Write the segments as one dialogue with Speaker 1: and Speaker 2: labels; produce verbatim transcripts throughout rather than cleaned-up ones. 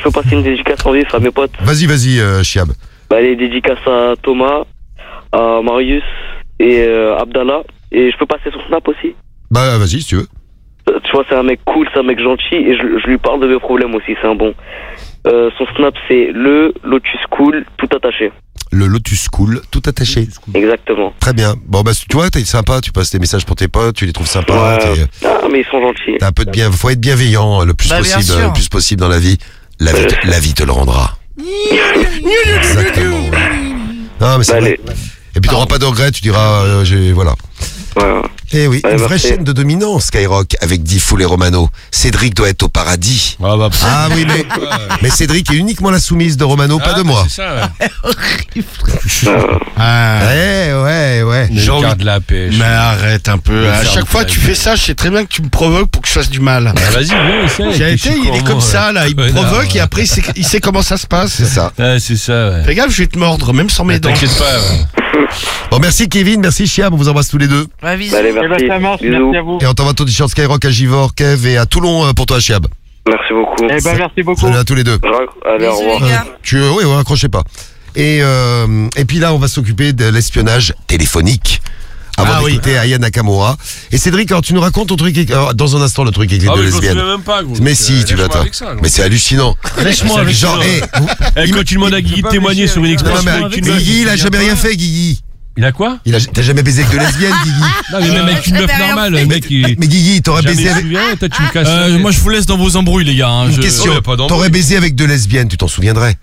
Speaker 1: peux passer une dédicace en vif à mes potes.
Speaker 2: Vas-y, vas-y, euh, Chiab.
Speaker 1: Bah, les dédicaces à Thomas, à Marius et euh, Abdallah. Et je peux passer son snap aussi.
Speaker 2: Bah, vas-y, si tu veux.
Speaker 1: Euh, tu vois, c'est un mec cool, c'est un mec gentil. Et je, je lui parle de mes problèmes aussi, c'est un bon. Euh, son snap, c'est le Lotus Cool, tout attaché.
Speaker 2: Le Lotus Cool, tout attaché.
Speaker 1: Exactement.
Speaker 2: Très bien. Bon, bah, tu vois, t'es sympa, tu passes des messages pour tes potes, tu les trouves sympas.
Speaker 1: Ouais. Ah, mais ils sont gentils.
Speaker 2: T'as un peu de bien, faut être bienveillant le plus
Speaker 3: Bah, bien
Speaker 2: possible,
Speaker 3: sûr.
Speaker 2: le plus possible dans la vie. La vie, te, la vie te le rendra. Exactement. Ouais. Non, mais c'est
Speaker 1: Bah,
Speaker 2: vrai.
Speaker 1: les-
Speaker 2: Et puis t'auras pas de regrets, tu diras, euh, j'ai, voilà.
Speaker 1: Ouais.
Speaker 2: Eh oui,
Speaker 1: Ouais,
Speaker 2: une vraie
Speaker 1: merci.
Speaker 2: chaîne de dominance, Skyrock, avec Diffoul et Romano. Cédric doit être au paradis.
Speaker 4: Ah bah,
Speaker 2: Ah oui, mais, mais Cédric est uniquement la soumise de Romano, pas de moi.
Speaker 4: C'est ça, ouais.
Speaker 5: Ah,
Speaker 2: Ouais, ouais, ouais.
Speaker 4: Le
Speaker 5: J'ai envie-
Speaker 4: quart de la pêche.
Speaker 5: mais arrête un peu.
Speaker 4: Le
Speaker 5: À
Speaker 4: faire
Speaker 5: chaque
Speaker 4: de
Speaker 5: fois
Speaker 4: la
Speaker 5: que tu
Speaker 4: gueule.
Speaker 5: fais ça, je sais très bien que tu me provoques pour que je fasse du mal.
Speaker 4: Ah, vas-y, viens, essaye.
Speaker 5: J'ai été, il est comme ça là, il me provoque et après il sait, il sait comment ça se passe.
Speaker 2: C'est ça.
Speaker 4: Ouais, c'est ça, ouais.
Speaker 5: Fais gaffe, je vais te mordre, même sans mes dents.
Speaker 4: T'inquiète pas, ouais.
Speaker 2: Bon, merci Kevin, merci Chiab, on vous embrasse tous les deux.
Speaker 3: Ouais, bisous.
Speaker 1: Allez,
Speaker 6: Eh ben,
Speaker 1: merci.
Speaker 6: ça marche,
Speaker 1: Bisous.
Speaker 6: merci à vous.
Speaker 2: Et on t'envoie ton t-shirt Skyrock à Givor, Kev et à Toulon euh, pour toi, Chiab.
Speaker 1: Merci beaucoup.
Speaker 6: Eh ben, merci beaucoup.
Speaker 2: Salut à tous les deux.
Speaker 1: Allez, au
Speaker 3: Bisous,
Speaker 1: revoir.
Speaker 3: les gars.
Speaker 2: Tu, euh, oui, ouais, accrochez pas. Et, euh, et puis là, on va s'occuper de l'espionnage téléphonique. Avant
Speaker 5: Ah oui.
Speaker 2: d'écouter Aya Nakamura. Et Cédric, alors tu nous racontes ton truc, avec- alors, dans un instant, le truc avec les
Speaker 4: Ah,
Speaker 2: deux
Speaker 4: mais je m'en
Speaker 2: lesbiennes.
Speaker 4: souviens même pas, gros.
Speaker 2: Mais
Speaker 4: Donc,
Speaker 2: si,
Speaker 4: euh,
Speaker 2: tu vas
Speaker 4: lâche-moi
Speaker 2: t'en.
Speaker 4: avec ça, gros.
Speaker 2: Mais c'est hallucinant.
Speaker 4: Lâche-moi avec
Speaker 2: Genre,
Speaker 4: ça.
Speaker 2: hé,
Speaker 4: Eh, quand tu demandes à Guigui de témoigner sur une
Speaker 2: non,
Speaker 4: expérience
Speaker 2: mais
Speaker 4: avec une meuf,
Speaker 2: Guigui, il a
Speaker 4: vient
Speaker 2: jamais
Speaker 4: pas.
Speaker 2: rien fait, Guigui.
Speaker 4: Il a quoi?
Speaker 2: Il a, t'as jamais baisé avec deux lesbiennes, Guigui.
Speaker 4: Non, mais même avec une
Speaker 3: Euh,
Speaker 4: meuf
Speaker 3: j'avais rien
Speaker 4: normale,
Speaker 3: fait.
Speaker 4: le mec, il.
Speaker 2: Mais Guigui, t'aurais
Speaker 4: Jamais
Speaker 2: baisé
Speaker 4: se
Speaker 2: avec.
Speaker 4: souvient, et toi, tu me casses.
Speaker 7: Euh,
Speaker 4: la tête.
Speaker 7: moi je vous laisse dans vos embrouilles les gars. hein,
Speaker 2: Une
Speaker 7: je-
Speaker 2: question.
Speaker 4: Oh, y a pas d'embrouille.
Speaker 2: T'aurais baisé avec deux lesbiennes, tu t'en souviendrais.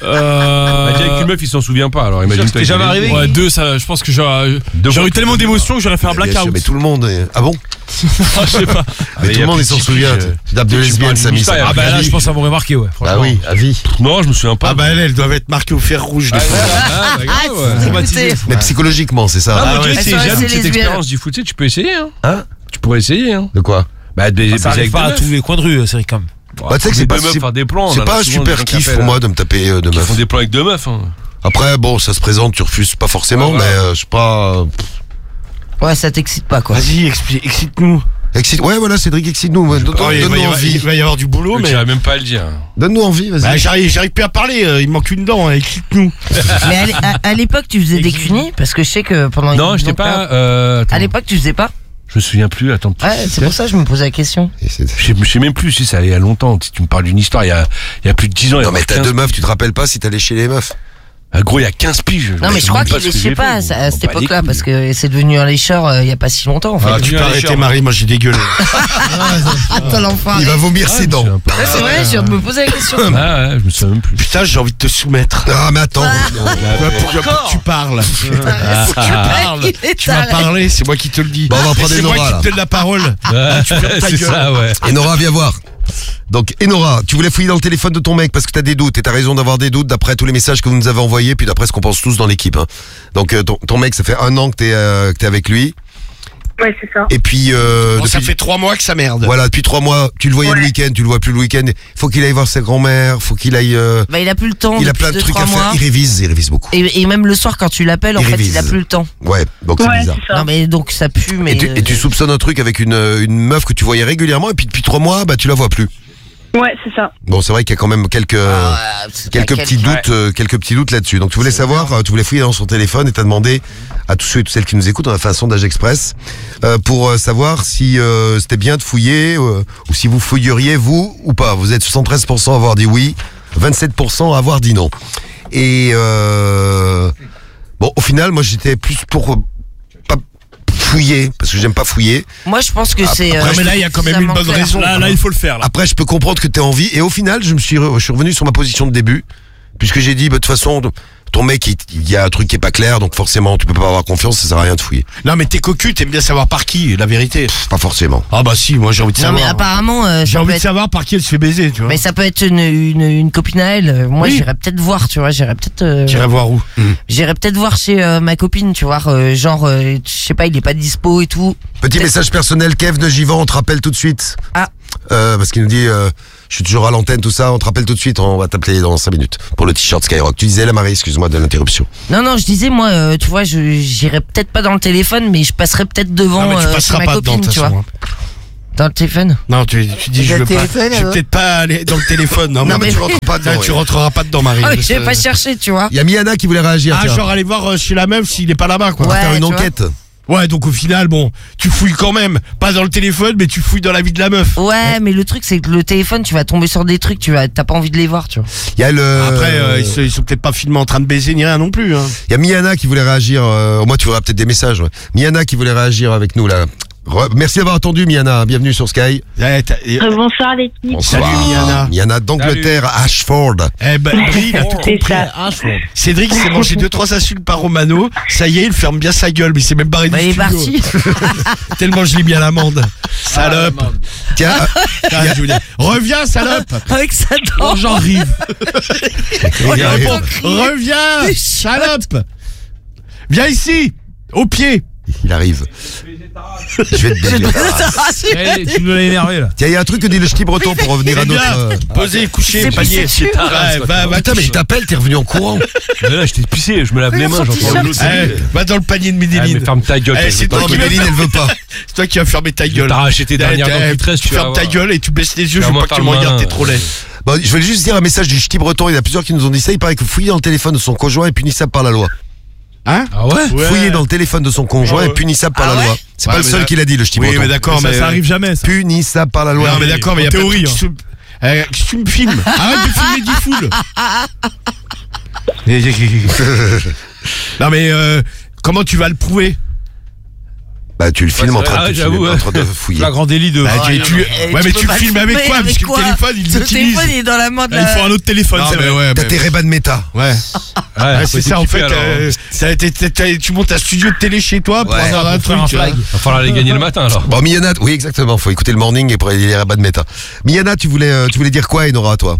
Speaker 7: Euh...
Speaker 4: Bah, déjà, avec une meuf, il s'en souvient pas, alors imagine.
Speaker 7: C'était jamais arrivé. Ouais, deux, ça, je pense que j'aurais
Speaker 4: Deux
Speaker 7: j'aurais eu
Speaker 4: fois.
Speaker 7: tellement d'émotions que j'aurais fait un
Speaker 2: Bien sûr,
Speaker 7: blackout.
Speaker 2: mais tout le monde. est- Ah bon?
Speaker 7: Je sais pas.
Speaker 2: Mais
Speaker 4: mais
Speaker 2: tout
Speaker 4: y
Speaker 2: le
Speaker 4: a
Speaker 2: monde,
Speaker 4: plus
Speaker 2: il s'en
Speaker 4: de
Speaker 2: souvient.
Speaker 4: typique,
Speaker 2: Tu tapes deux
Speaker 4: tu
Speaker 2: lesbiennes,
Speaker 4: parles
Speaker 2: Samy.
Speaker 4: d'une
Speaker 2: ça
Speaker 4: histoire,
Speaker 2: va.
Speaker 7: Ah bah là je pense avoir remarqué ouais.
Speaker 2: Bah
Speaker 7: franchement.
Speaker 2: oui, à vie.
Speaker 4: Non, je me souviens pas.
Speaker 5: Ah bah elles, elles doivent être marquées au fer rouge. des
Speaker 4: Ah,
Speaker 5: fois.
Speaker 4: ah, bah, grave, ouais.
Speaker 3: Traumatisé.
Speaker 2: Mais psychologiquement, c'est ça.
Speaker 4: Ah, moi, je
Speaker 5: ouais,
Speaker 4: dirais que
Speaker 3: elles
Speaker 4: c'est
Speaker 3: sont
Speaker 4: jaloux
Speaker 3: restées
Speaker 4: de cette
Speaker 3: lesbiennes.
Speaker 4: expérience du foot, tu sais, tu peux essayer, hein.
Speaker 2: Hein?
Speaker 4: Tu pourrais essayer, hein.
Speaker 2: De quoi?
Speaker 4: Bah, de baiser
Speaker 7: Ça
Speaker 4: avec
Speaker 7: arrive
Speaker 4: deux
Speaker 7: pas à
Speaker 4: meufs.
Speaker 7: tous les coins de rue, c'est vrai comme.
Speaker 2: Bah, tu sais que c'est
Speaker 4: Des
Speaker 2: pas,
Speaker 4: deux meufs,
Speaker 2: c'est,
Speaker 4: faire des plans.
Speaker 2: c'est
Speaker 4: on en
Speaker 2: pas
Speaker 4: a
Speaker 2: un
Speaker 4: souvent
Speaker 2: super
Speaker 4: des gens qui
Speaker 2: kiff
Speaker 4: appellent,
Speaker 2: pour moi de me taper euh, deux
Speaker 4: Qui
Speaker 2: meufs.
Speaker 4: font des plans avec deux meufs, hein.
Speaker 2: Après, bon, ça se présente, tu refuses pas forcément,
Speaker 4: Ouais, voilà.
Speaker 2: mais euh, je sais pas. euh,
Speaker 3: Ouais, ça t'excite pas quoi.
Speaker 5: Vas-y, expli- excite-nous.
Speaker 2: Excite. Ouais, voilà, Cédric, excite-nous. Donne-
Speaker 5: Oh, il, va y
Speaker 2: Donne-nous
Speaker 5: avoir,
Speaker 2: envie.
Speaker 5: il va y avoir du boulot,
Speaker 4: Tu
Speaker 5: mais.
Speaker 4: n'arrives même pas à le dire.
Speaker 2: Donne-nous envie,
Speaker 5: Bah,
Speaker 2: vas-y.
Speaker 5: j'arrive, j'arrive plus à parler, euh, il me manque une dent, hein, excite-nous.
Speaker 3: Mais à l'é- à, à l'époque, tu faisais des cunis parce que je sais que pendant
Speaker 4: Non,
Speaker 3: une
Speaker 4: j'étais
Speaker 3: longue
Speaker 4: pas.
Speaker 3: période-
Speaker 4: euh, attends,
Speaker 3: À l'époque, tu faisais pas.
Speaker 4: je me souviens plus. Attends.
Speaker 3: Ouais, c'est pour ça que je me posais la question.
Speaker 2: Et c'est-
Speaker 4: Je sais, je sais même plus si ça allait il y a longtemps. Si tu me parles d'une histoire, il y a, il y a plus de dix ans. il y a
Speaker 2: Non, mais t'as
Speaker 4: quinze
Speaker 2: deux meufs, tu te rappelles pas si t'allais chez les meufs?
Speaker 4: Ah, gros, il y a quinze piges.
Speaker 3: Non, mais je crois
Speaker 4: sais
Speaker 3: qu'il
Speaker 4: même pas ce
Speaker 3: est,
Speaker 4: que
Speaker 3: je sais
Speaker 4: j'ai
Speaker 3: pas,
Speaker 4: fait,
Speaker 3: ça-
Speaker 4: gros.
Speaker 3: à cette
Speaker 4: Bon, bah, les
Speaker 3: époque-là,
Speaker 4: couilles.
Speaker 3: parce que c'est devenu un lécheur euh, il y a pas si longtemps en fait.
Speaker 5: Ah, tu peux arrêter, Marie, moi j'ai dégueulé.
Speaker 3: Attends l'enfant.
Speaker 2: Il va vomir
Speaker 4: Ah,
Speaker 2: ses
Speaker 4: je me
Speaker 2: dents.
Speaker 4: souviens pas.
Speaker 3: Ouais, c'est vrai, je viens de me poser la question.
Speaker 4: Ah, ouais, je me souviens même plus.
Speaker 5: Putain, j'ai envie de te soumettre.
Speaker 2: Ah, mais attends.
Speaker 5: Ouais, pour, que- pour que tu parles.
Speaker 3: Tu parles.
Speaker 5: Tu m'as parlé, c'est moi qui te le dis.
Speaker 2: Bon, on va prendre
Speaker 5: c'est
Speaker 2: Enora,
Speaker 5: moi qui
Speaker 2: là.
Speaker 5: te donne la parole.
Speaker 4: Ouais,
Speaker 5: tu fermes ta
Speaker 4: c'est
Speaker 5: gueule.
Speaker 4: ça, ouais.
Speaker 2: Enora, viens voir. Donc, Enora, tu voulais fouiller dans le téléphone de ton mec parce que t'as des doutes, et t'as raison d'avoir des doutes d'après tous les messages que vous nous avez envoyés, puis d'après ce qu'on pense tous dans l'équipe. Hein. Donc, euh, ton, ton mec, ça fait un an que t'es, euh, que t'es avec lui,
Speaker 8: Ouais, c'est ça.
Speaker 2: et puis... Euh,
Speaker 5: Bon, ça
Speaker 2: depuis-
Speaker 5: fait trois mois que ça merde.
Speaker 2: Voilà, depuis trois mois, tu le voyais le
Speaker 8: Ouais.
Speaker 2: week-end, tu le vois plus le week-end. Faut qu'il aille voir sa grand-mère, faut qu'il aille... euh,
Speaker 3: Bah, il a plus le temps.
Speaker 2: il a
Speaker 3: depuis
Speaker 2: plein de
Speaker 3: deux,
Speaker 2: trucs
Speaker 3: trois
Speaker 2: à faire,
Speaker 3: mois.
Speaker 2: il révise, il révise beaucoup.
Speaker 3: Et, et même le soir, quand tu l'appelles, en
Speaker 2: Il
Speaker 3: fait,
Speaker 2: révise.
Speaker 3: il a plus le temps.
Speaker 2: Ouais, donc c'est
Speaker 8: Ouais,
Speaker 2: bizarre.
Speaker 8: c'est ça.
Speaker 3: Non, mais donc ça pue, mais.
Speaker 2: Et tu, et tu
Speaker 3: euh,
Speaker 2: soupçonnes un truc avec une, une meuf que tu voyais régulièrement, et puis depuis trois mois, bah tu la vois plus.
Speaker 8: Ouais, c'est ça.
Speaker 2: Bon, c'est vrai qu'il y a quand même quelques...
Speaker 3: ah, c'est
Speaker 2: Quelques
Speaker 3: pas
Speaker 2: petits
Speaker 3: quel-
Speaker 2: doutes, euh, quelques petits doutes là-dessus. Donc tu voulais savoir, euh, tu voulais fouiller dans son téléphone et t'as demandé à tous ceux et toutes celles qui nous écoutent, on a fait un sondage express euh, pour euh, savoir si euh, c'était bien de fouiller euh, ou si vous fouilleriez vous ou pas. Vous êtes soixante-treize pour cent à avoir dit oui, vingt-sept pour cent à avoir dit non. Et euh, bon, au final, moi j'étais plus pour euh, pas fouiller parce que j'aime pas fouiller.
Speaker 3: Moi, je pense que c'est.
Speaker 2: après,
Speaker 3: euh,
Speaker 5: mais là, il y a quand même une
Speaker 3: suffisamment
Speaker 5: bonne
Speaker 3: clair.
Speaker 5: raison.
Speaker 7: Là, là, il faut le faire là.
Speaker 2: Après, je peux comprendre que tu as envie. Et au final, je me suis, re- je suis revenu sur ma position de début. Puisque j'ai dit, bah, de toute façon, ton mec, il, il y a un truc qui est pas clair. Donc forcément, tu peux pas avoir confiance. Ça sert à rien de fouiller.
Speaker 5: Non, mais t'es cocu, t'aimes bien savoir par qui, la vérité.
Speaker 2: Pas forcément.
Speaker 5: Ah bah si, moi j'ai envie de
Speaker 3: Non,
Speaker 5: savoir.
Speaker 3: mais apparemment, euh,
Speaker 5: J'ai
Speaker 3: ça
Speaker 5: envie
Speaker 3: peut
Speaker 5: de
Speaker 3: être.
Speaker 5: savoir par qui elle se fait baiser, tu vois.
Speaker 3: Mais ça peut être une, une, une copine à elle. Euh, Moi,
Speaker 5: Oui.
Speaker 3: j'irais peut-être voir, tu vois. J'irais peut-être. euh,
Speaker 5: T'irais voir où
Speaker 3: J'irais peut-être voir chez euh, ma copine, tu vois. euh, genre, euh, je sais pas, il est pas dispo et tout.
Speaker 2: Petit
Speaker 3: Peut-être-
Speaker 2: message personnel, Kev de Givan, on te rappelle tout de suite.
Speaker 3: Ah.
Speaker 2: Euh, parce qu'il nous dit, euh, je suis toujours à l'antenne, tout ça. On te rappelle tout de suite. On va t'appeler dans cinq minutes pour le t-shirt Skyrock. Tu disais la Marie, excuse-moi de l'interruption.
Speaker 3: Non, non, je disais, moi, euh, tu vois, je j'irais peut-être pas dans le téléphone, mais je passerais peut-être devant
Speaker 5: Non, mais tu
Speaker 3: euh, chez
Speaker 5: passeras
Speaker 3: ma
Speaker 5: pas dedans,
Speaker 3: copine,
Speaker 5: de toute
Speaker 3: tu vois.
Speaker 5: façon. hein.
Speaker 3: Dans le téléphone?
Speaker 5: Non, tu, tu dis, je
Speaker 3: Le
Speaker 5: veux pas.
Speaker 3: téléphone,
Speaker 5: Je vais
Speaker 3: alors
Speaker 5: peut-être pas aller dans le téléphone. Non,
Speaker 3: Non,
Speaker 5: mais,
Speaker 3: mais-
Speaker 5: tu rentres pas dedans.
Speaker 2: Non,
Speaker 5: Tu
Speaker 2: ouais.
Speaker 5: rentreras pas dedans, Marie.
Speaker 3: Ah,
Speaker 5: Je
Speaker 3: je
Speaker 5: sais-
Speaker 3: vais pas chercher, tu vois.
Speaker 2: Il y a Miana qui voulait réagir.
Speaker 5: Ah,
Speaker 2: tiens.
Speaker 5: genre aller voir euh, chez la meuf s'il est pas là-bas, quoi.
Speaker 3: Ouais.
Speaker 2: Faire une
Speaker 3: tu vois.
Speaker 2: enquête.
Speaker 5: Ouais, donc au final, bon, tu fouilles quand même. Pas dans le téléphone, mais tu fouilles dans la vie de la meuf.
Speaker 3: Ouais, mais le truc, c'est que le téléphone, tu vas tomber sur des trucs, tu vas, t'as pas envie de les voir, tu vois.
Speaker 2: Il y a le.
Speaker 5: Après, euh, ils, sont, ils sont peut-être pas filmés en train de baiser ni rien non plus. Hein.
Speaker 2: Il y a Miana qui voulait réagir. Euh, moi, tu verras peut-être des messages. Ouais. Miana qui voulait réagir avec nous là. Re- Merci d'avoir attendu, Miana. Bienvenue sur Sky.
Speaker 5: Ouais, t'as- et-
Speaker 8: Euh, bonsoir l'équipe.
Speaker 2: Bonsoir.
Speaker 5: Salut, Miana.
Speaker 2: Miana d'Angleterre, à Ashford.
Speaker 5: Eh ben, Brie, il a tout
Speaker 8: C'est
Speaker 5: compris.
Speaker 8: ça.
Speaker 5: Cédric s'est mangé deux trois insultes par Romano. Ça y est, il ferme bien sa gueule, mais il s'est même barré du
Speaker 3: Bah, il est
Speaker 5: studio.
Speaker 3: parti.
Speaker 5: Tellement je l'ai mis à l'amende. Salope.
Speaker 2: Tiens,
Speaker 5: Ah, je veux dire, reviens, salope.
Speaker 3: Avec sa dent.
Speaker 5: Oh, j'en rive.
Speaker 2: il arrive.
Speaker 5: Reviens, salope. Viens ici, au pied.
Speaker 2: Il arrive. Je vais te baiser.
Speaker 7: Eh, tu nous l'as énervé là.
Speaker 2: Tiens, il y a un truc que dit le ch'ti breton pour revenir à
Speaker 5: C'est
Speaker 2: notre.
Speaker 5: bien.
Speaker 2: euh,
Speaker 5: Posé, couché,
Speaker 3: C'est
Speaker 5: panier.
Speaker 3: pissé dessus.
Speaker 5: Ouais, va, va,
Speaker 2: Putain, mais il t'appelle, t'es revenu en courant.
Speaker 4: Mais là, j'étais pissé, je me lave les mains, j'entends l'autre.
Speaker 5: Eh, va dans le panier de
Speaker 4: Ah, mais
Speaker 5: Medellin.
Speaker 4: ferme ta gueule.
Speaker 5: Eh,
Speaker 4: toi,
Speaker 5: c'est
Speaker 4: toi,
Speaker 5: toi
Speaker 2: Donc
Speaker 5: qui
Speaker 2: Méline, elle veut pas.
Speaker 5: C'est toi qui vas fermer ta gueule.
Speaker 4: T'as arraché tes dernières
Speaker 5: Eh,
Speaker 4: dents
Speaker 5: eh,
Speaker 4: qui te restent,
Speaker 5: Tu
Speaker 4: tu vas
Speaker 5: fermes ta
Speaker 4: voir.
Speaker 5: gueule et tu baisses les yeux,
Speaker 4: Tu
Speaker 5: je veux
Speaker 4: vas
Speaker 5: pas que tu me
Speaker 4: m'en faire
Speaker 5: regardes,
Speaker 4: le
Speaker 5: t'es trop laid.
Speaker 2: Bon, je vais juste dire un message du ch'ti breton. Il y en a plusieurs qui nous ont dit ça. Il paraît que fouiller dans le téléphone de son conjoint est punissable par la loi.
Speaker 5: Hein?
Speaker 7: Ah ouais?
Speaker 5: Ouais.
Speaker 2: Fouiller dans le téléphone de son conjoint
Speaker 5: Ouais.
Speaker 2: est punissable par
Speaker 3: Ah
Speaker 2: la
Speaker 3: ouais
Speaker 2: loi. C'est
Speaker 5: Ouais,
Speaker 2: pas le
Speaker 5: mais
Speaker 2: seul
Speaker 5: là-
Speaker 2: qui l'a dit, le ch'ti
Speaker 5: Oui,
Speaker 2: breton.
Speaker 5: mais d'accord,
Speaker 7: Ça,
Speaker 5: mais.
Speaker 7: ça arrive jamais, ça.
Speaker 2: Punissable par la loi.
Speaker 5: Non, mais d'accord, mais il y a
Speaker 7: en
Speaker 5: pas de
Speaker 7: théorie,
Speaker 5: truc qui se- Eh, qu'est-ce que tu me filmes. Arrête de filmer Diffoul. Non, mais euh, comment tu vas le prouver?
Speaker 2: Bah, tu le filmes en
Speaker 4: c'est
Speaker 2: train
Speaker 4: vrai,
Speaker 2: de, tu
Speaker 4: ah,
Speaker 2: filmes
Speaker 4: j'avoue,
Speaker 2: en train de fouiller.
Speaker 7: Flagrant délit de.
Speaker 5: Bah, tu-
Speaker 3: non,
Speaker 5: tu-
Speaker 3: mais,
Speaker 5: Ouais,
Speaker 3: tu
Speaker 5: mais
Speaker 3: peux
Speaker 5: tu le
Speaker 3: pas
Speaker 5: filmes avec quoi? Parce que
Speaker 3: quoi
Speaker 5: le téléphone, il
Speaker 3: Le
Speaker 5: l'utilise.
Speaker 3: téléphone, il est dans la main de
Speaker 7: Là, il
Speaker 3: la...
Speaker 7: faut un autre téléphone,
Speaker 5: Non,
Speaker 7: c'est
Speaker 5: mais
Speaker 7: vrai.
Speaker 5: ouais,
Speaker 2: T'as
Speaker 5: mais-
Speaker 2: tes Ray-Ban Meta.
Speaker 5: Ouais.
Speaker 4: Ouais,
Speaker 5: Ouais,
Speaker 4: faut
Speaker 5: c'est ça, en
Speaker 4: t'équiper,
Speaker 5: fait.
Speaker 4: alors.
Speaker 5: euh, t'as- t'as- t'as- t'as- tu montes un studio de télé chez toi pour
Speaker 2: Ouais,
Speaker 5: avoir un
Speaker 7: pour faire
Speaker 5: truc.
Speaker 7: un
Speaker 5: tu vois.
Speaker 7: flag.
Speaker 4: Va falloir aller gagner le matin, alors.
Speaker 2: Bon, Miana, oui, exactement. Faut écouter le morning et pour les Ray-Ban Meta. Miana, tu voulais, euh, tu voulais dire quoi, Enora, toi?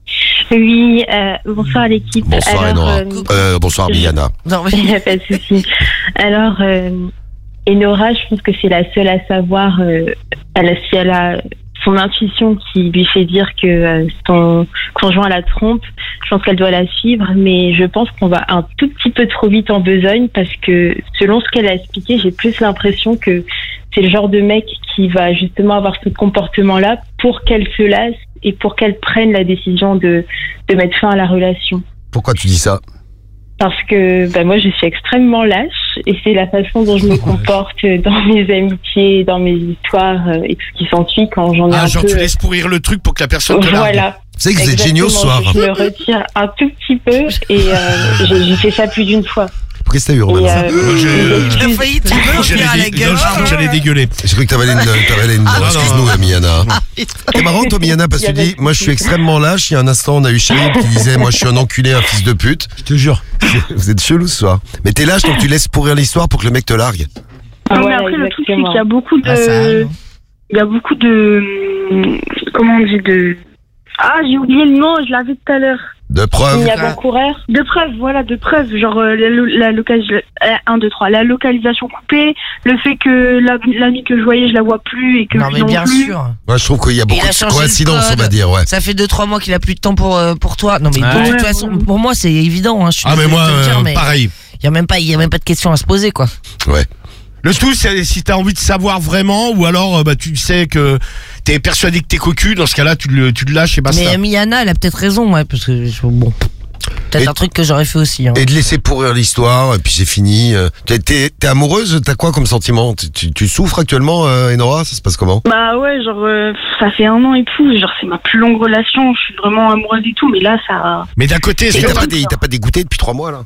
Speaker 8: Oui, euh, bonsoir l'équipe.
Speaker 2: Bonsoir,
Speaker 8: Alors,
Speaker 2: Enora.
Speaker 8: euh,
Speaker 2: Euh, bonsoir,
Speaker 8: je-
Speaker 2: Miana.
Speaker 3: Non, mais...
Speaker 8: Il n'y a pas de souci. Alors, euh, Enora, je pense que c'est la seule à savoir, euh, elle a, si elle a son intuition qui lui fait dire que euh, son conjoint la trompe, je pense qu'elle doit la suivre, mais je pense qu'on va un tout petit peu trop vite en besogne parce que selon ce qu'elle a expliqué, j'ai plus l'impression que c'est le genre de mec qui va justement avoir ce comportement-là pour qu'elle se lasse et pour qu'elle prenne la décision de, de mettre fin à la relation.
Speaker 2: Pourquoi tu dis ça?
Speaker 8: Parce que bah, moi, je suis extrêmement lâche et c'est la façon dont je me comporte dans mes amitiés, dans mes histoires euh, et tout ce qui s'ensuit quand j'en ai
Speaker 5: Ah,
Speaker 8: un
Speaker 5: genre
Speaker 8: peu...
Speaker 5: tu laisses pourrir le truc pour que la personne te largue.
Speaker 8: Voilà.
Speaker 2: Vous savez que vous êtes géniaux ce soir.
Speaker 8: Exactement, Je me retire un tout petit peu et euh, j'ai j'ai fait ça plus d'une fois.
Speaker 2: Pourquoi t'as eu,
Speaker 8: Et,
Speaker 2: Romain?
Speaker 8: euh,
Speaker 5: Moi, j'ai-
Speaker 8: les
Speaker 3: Il a
Speaker 8: excuses-
Speaker 3: failli te revenir à la
Speaker 5: J'allais dé-
Speaker 3: gueule.
Speaker 5: non, je crois que j'allais dégueuler.
Speaker 2: J'ai cru que t'avais une, t'avais une,
Speaker 5: non,
Speaker 2: excuse-nous,
Speaker 5: non.
Speaker 2: Miana. C'est marrant, toi, Miana, parce que tu
Speaker 8: Il y avait-
Speaker 2: dis, moi, je suis extrêmement lâche. Il y a un instant, on a eu Chéri qui disait, moi, je suis un enculé, un fils de pute.
Speaker 7: Je te jure.
Speaker 2: Vous êtes chelou ce soir. Mais t'es lâche, donc tu laisses pourrir l'histoire pour que le mec te largue.
Speaker 8: Ah,
Speaker 6: Non,
Speaker 8: voilà,
Speaker 6: mais après, le truc, c'est
Speaker 8: exactement.
Speaker 6: qu'il y a beaucoup de.
Speaker 3: Ah, ça arrive.
Speaker 6: Il y a beaucoup de. hum, Comment on dit de. Ah, j'ai oublié le nom, je l'avais tout à l'heure.
Speaker 2: De
Speaker 8: Il
Speaker 2: preuve.
Speaker 8: y a bon coureur.
Speaker 6: De preuves, voilà, de preuves. Genre, euh, la, lo- la, localis- euh, un, deux, trois. La localisation coupée, le fait que la- l'amie que je voyais, je la vois plus et que
Speaker 3: Non,
Speaker 6: lui
Speaker 3: mais
Speaker 6: non
Speaker 3: bien
Speaker 6: plus.
Speaker 3: sûr.
Speaker 2: Moi, je trouve qu'il y a beaucoup
Speaker 3: a
Speaker 2: de
Speaker 3: changé le
Speaker 2: coïncidences, on
Speaker 3: code.
Speaker 2: va dire, ouais.
Speaker 3: Ça fait deux trois mois qu'il a plus de temps pour euh, pour toi. Non mais
Speaker 7: Ouais.
Speaker 3: de toute
Speaker 6: Ouais,
Speaker 3: façon,
Speaker 6: ouais.
Speaker 3: pour moi c'est évident. Hein. Je suis
Speaker 5: Ah, mais
Speaker 3: désolé
Speaker 5: moi,
Speaker 3: de te le dire,
Speaker 5: euh,
Speaker 3: mais
Speaker 5: pareil.
Speaker 3: il y a même pas il y a même pas de question à se poser quoi.
Speaker 2: Ouais.
Speaker 5: Le tout, c'est si t'as envie de savoir vraiment, ou alors euh, bah, tu sais que t'es persuadé que t'es cocu, dans ce cas-là, tu le, tu le lâches et basta.
Speaker 3: Mais Miana, elle a peut-être raison, ouais, parce que je- bon, peut-être
Speaker 2: Et-
Speaker 3: un truc que j'aurais fait aussi. Hein.
Speaker 2: Et de laisser pourrir l'histoire, et puis c'est fini. Euh, T'es, t'es, t'es amoureuse? T'as quoi comme sentiment? Tu, tu, tu souffres actuellement, euh, Enora? Ça se passe comment?
Speaker 6: Bah ouais, genre, euh, ça fait un an et tout. Genre, c'est ma plus longue relation. Je suis vraiment amoureuse et tout. Mais là, ça.
Speaker 5: Mais d'un côté,
Speaker 2: Et
Speaker 5: est-ce
Speaker 2: t'as
Speaker 5: que
Speaker 2: pas,
Speaker 5: t'as-
Speaker 2: dé- t'as pas dégoûté depuis trois mois, là?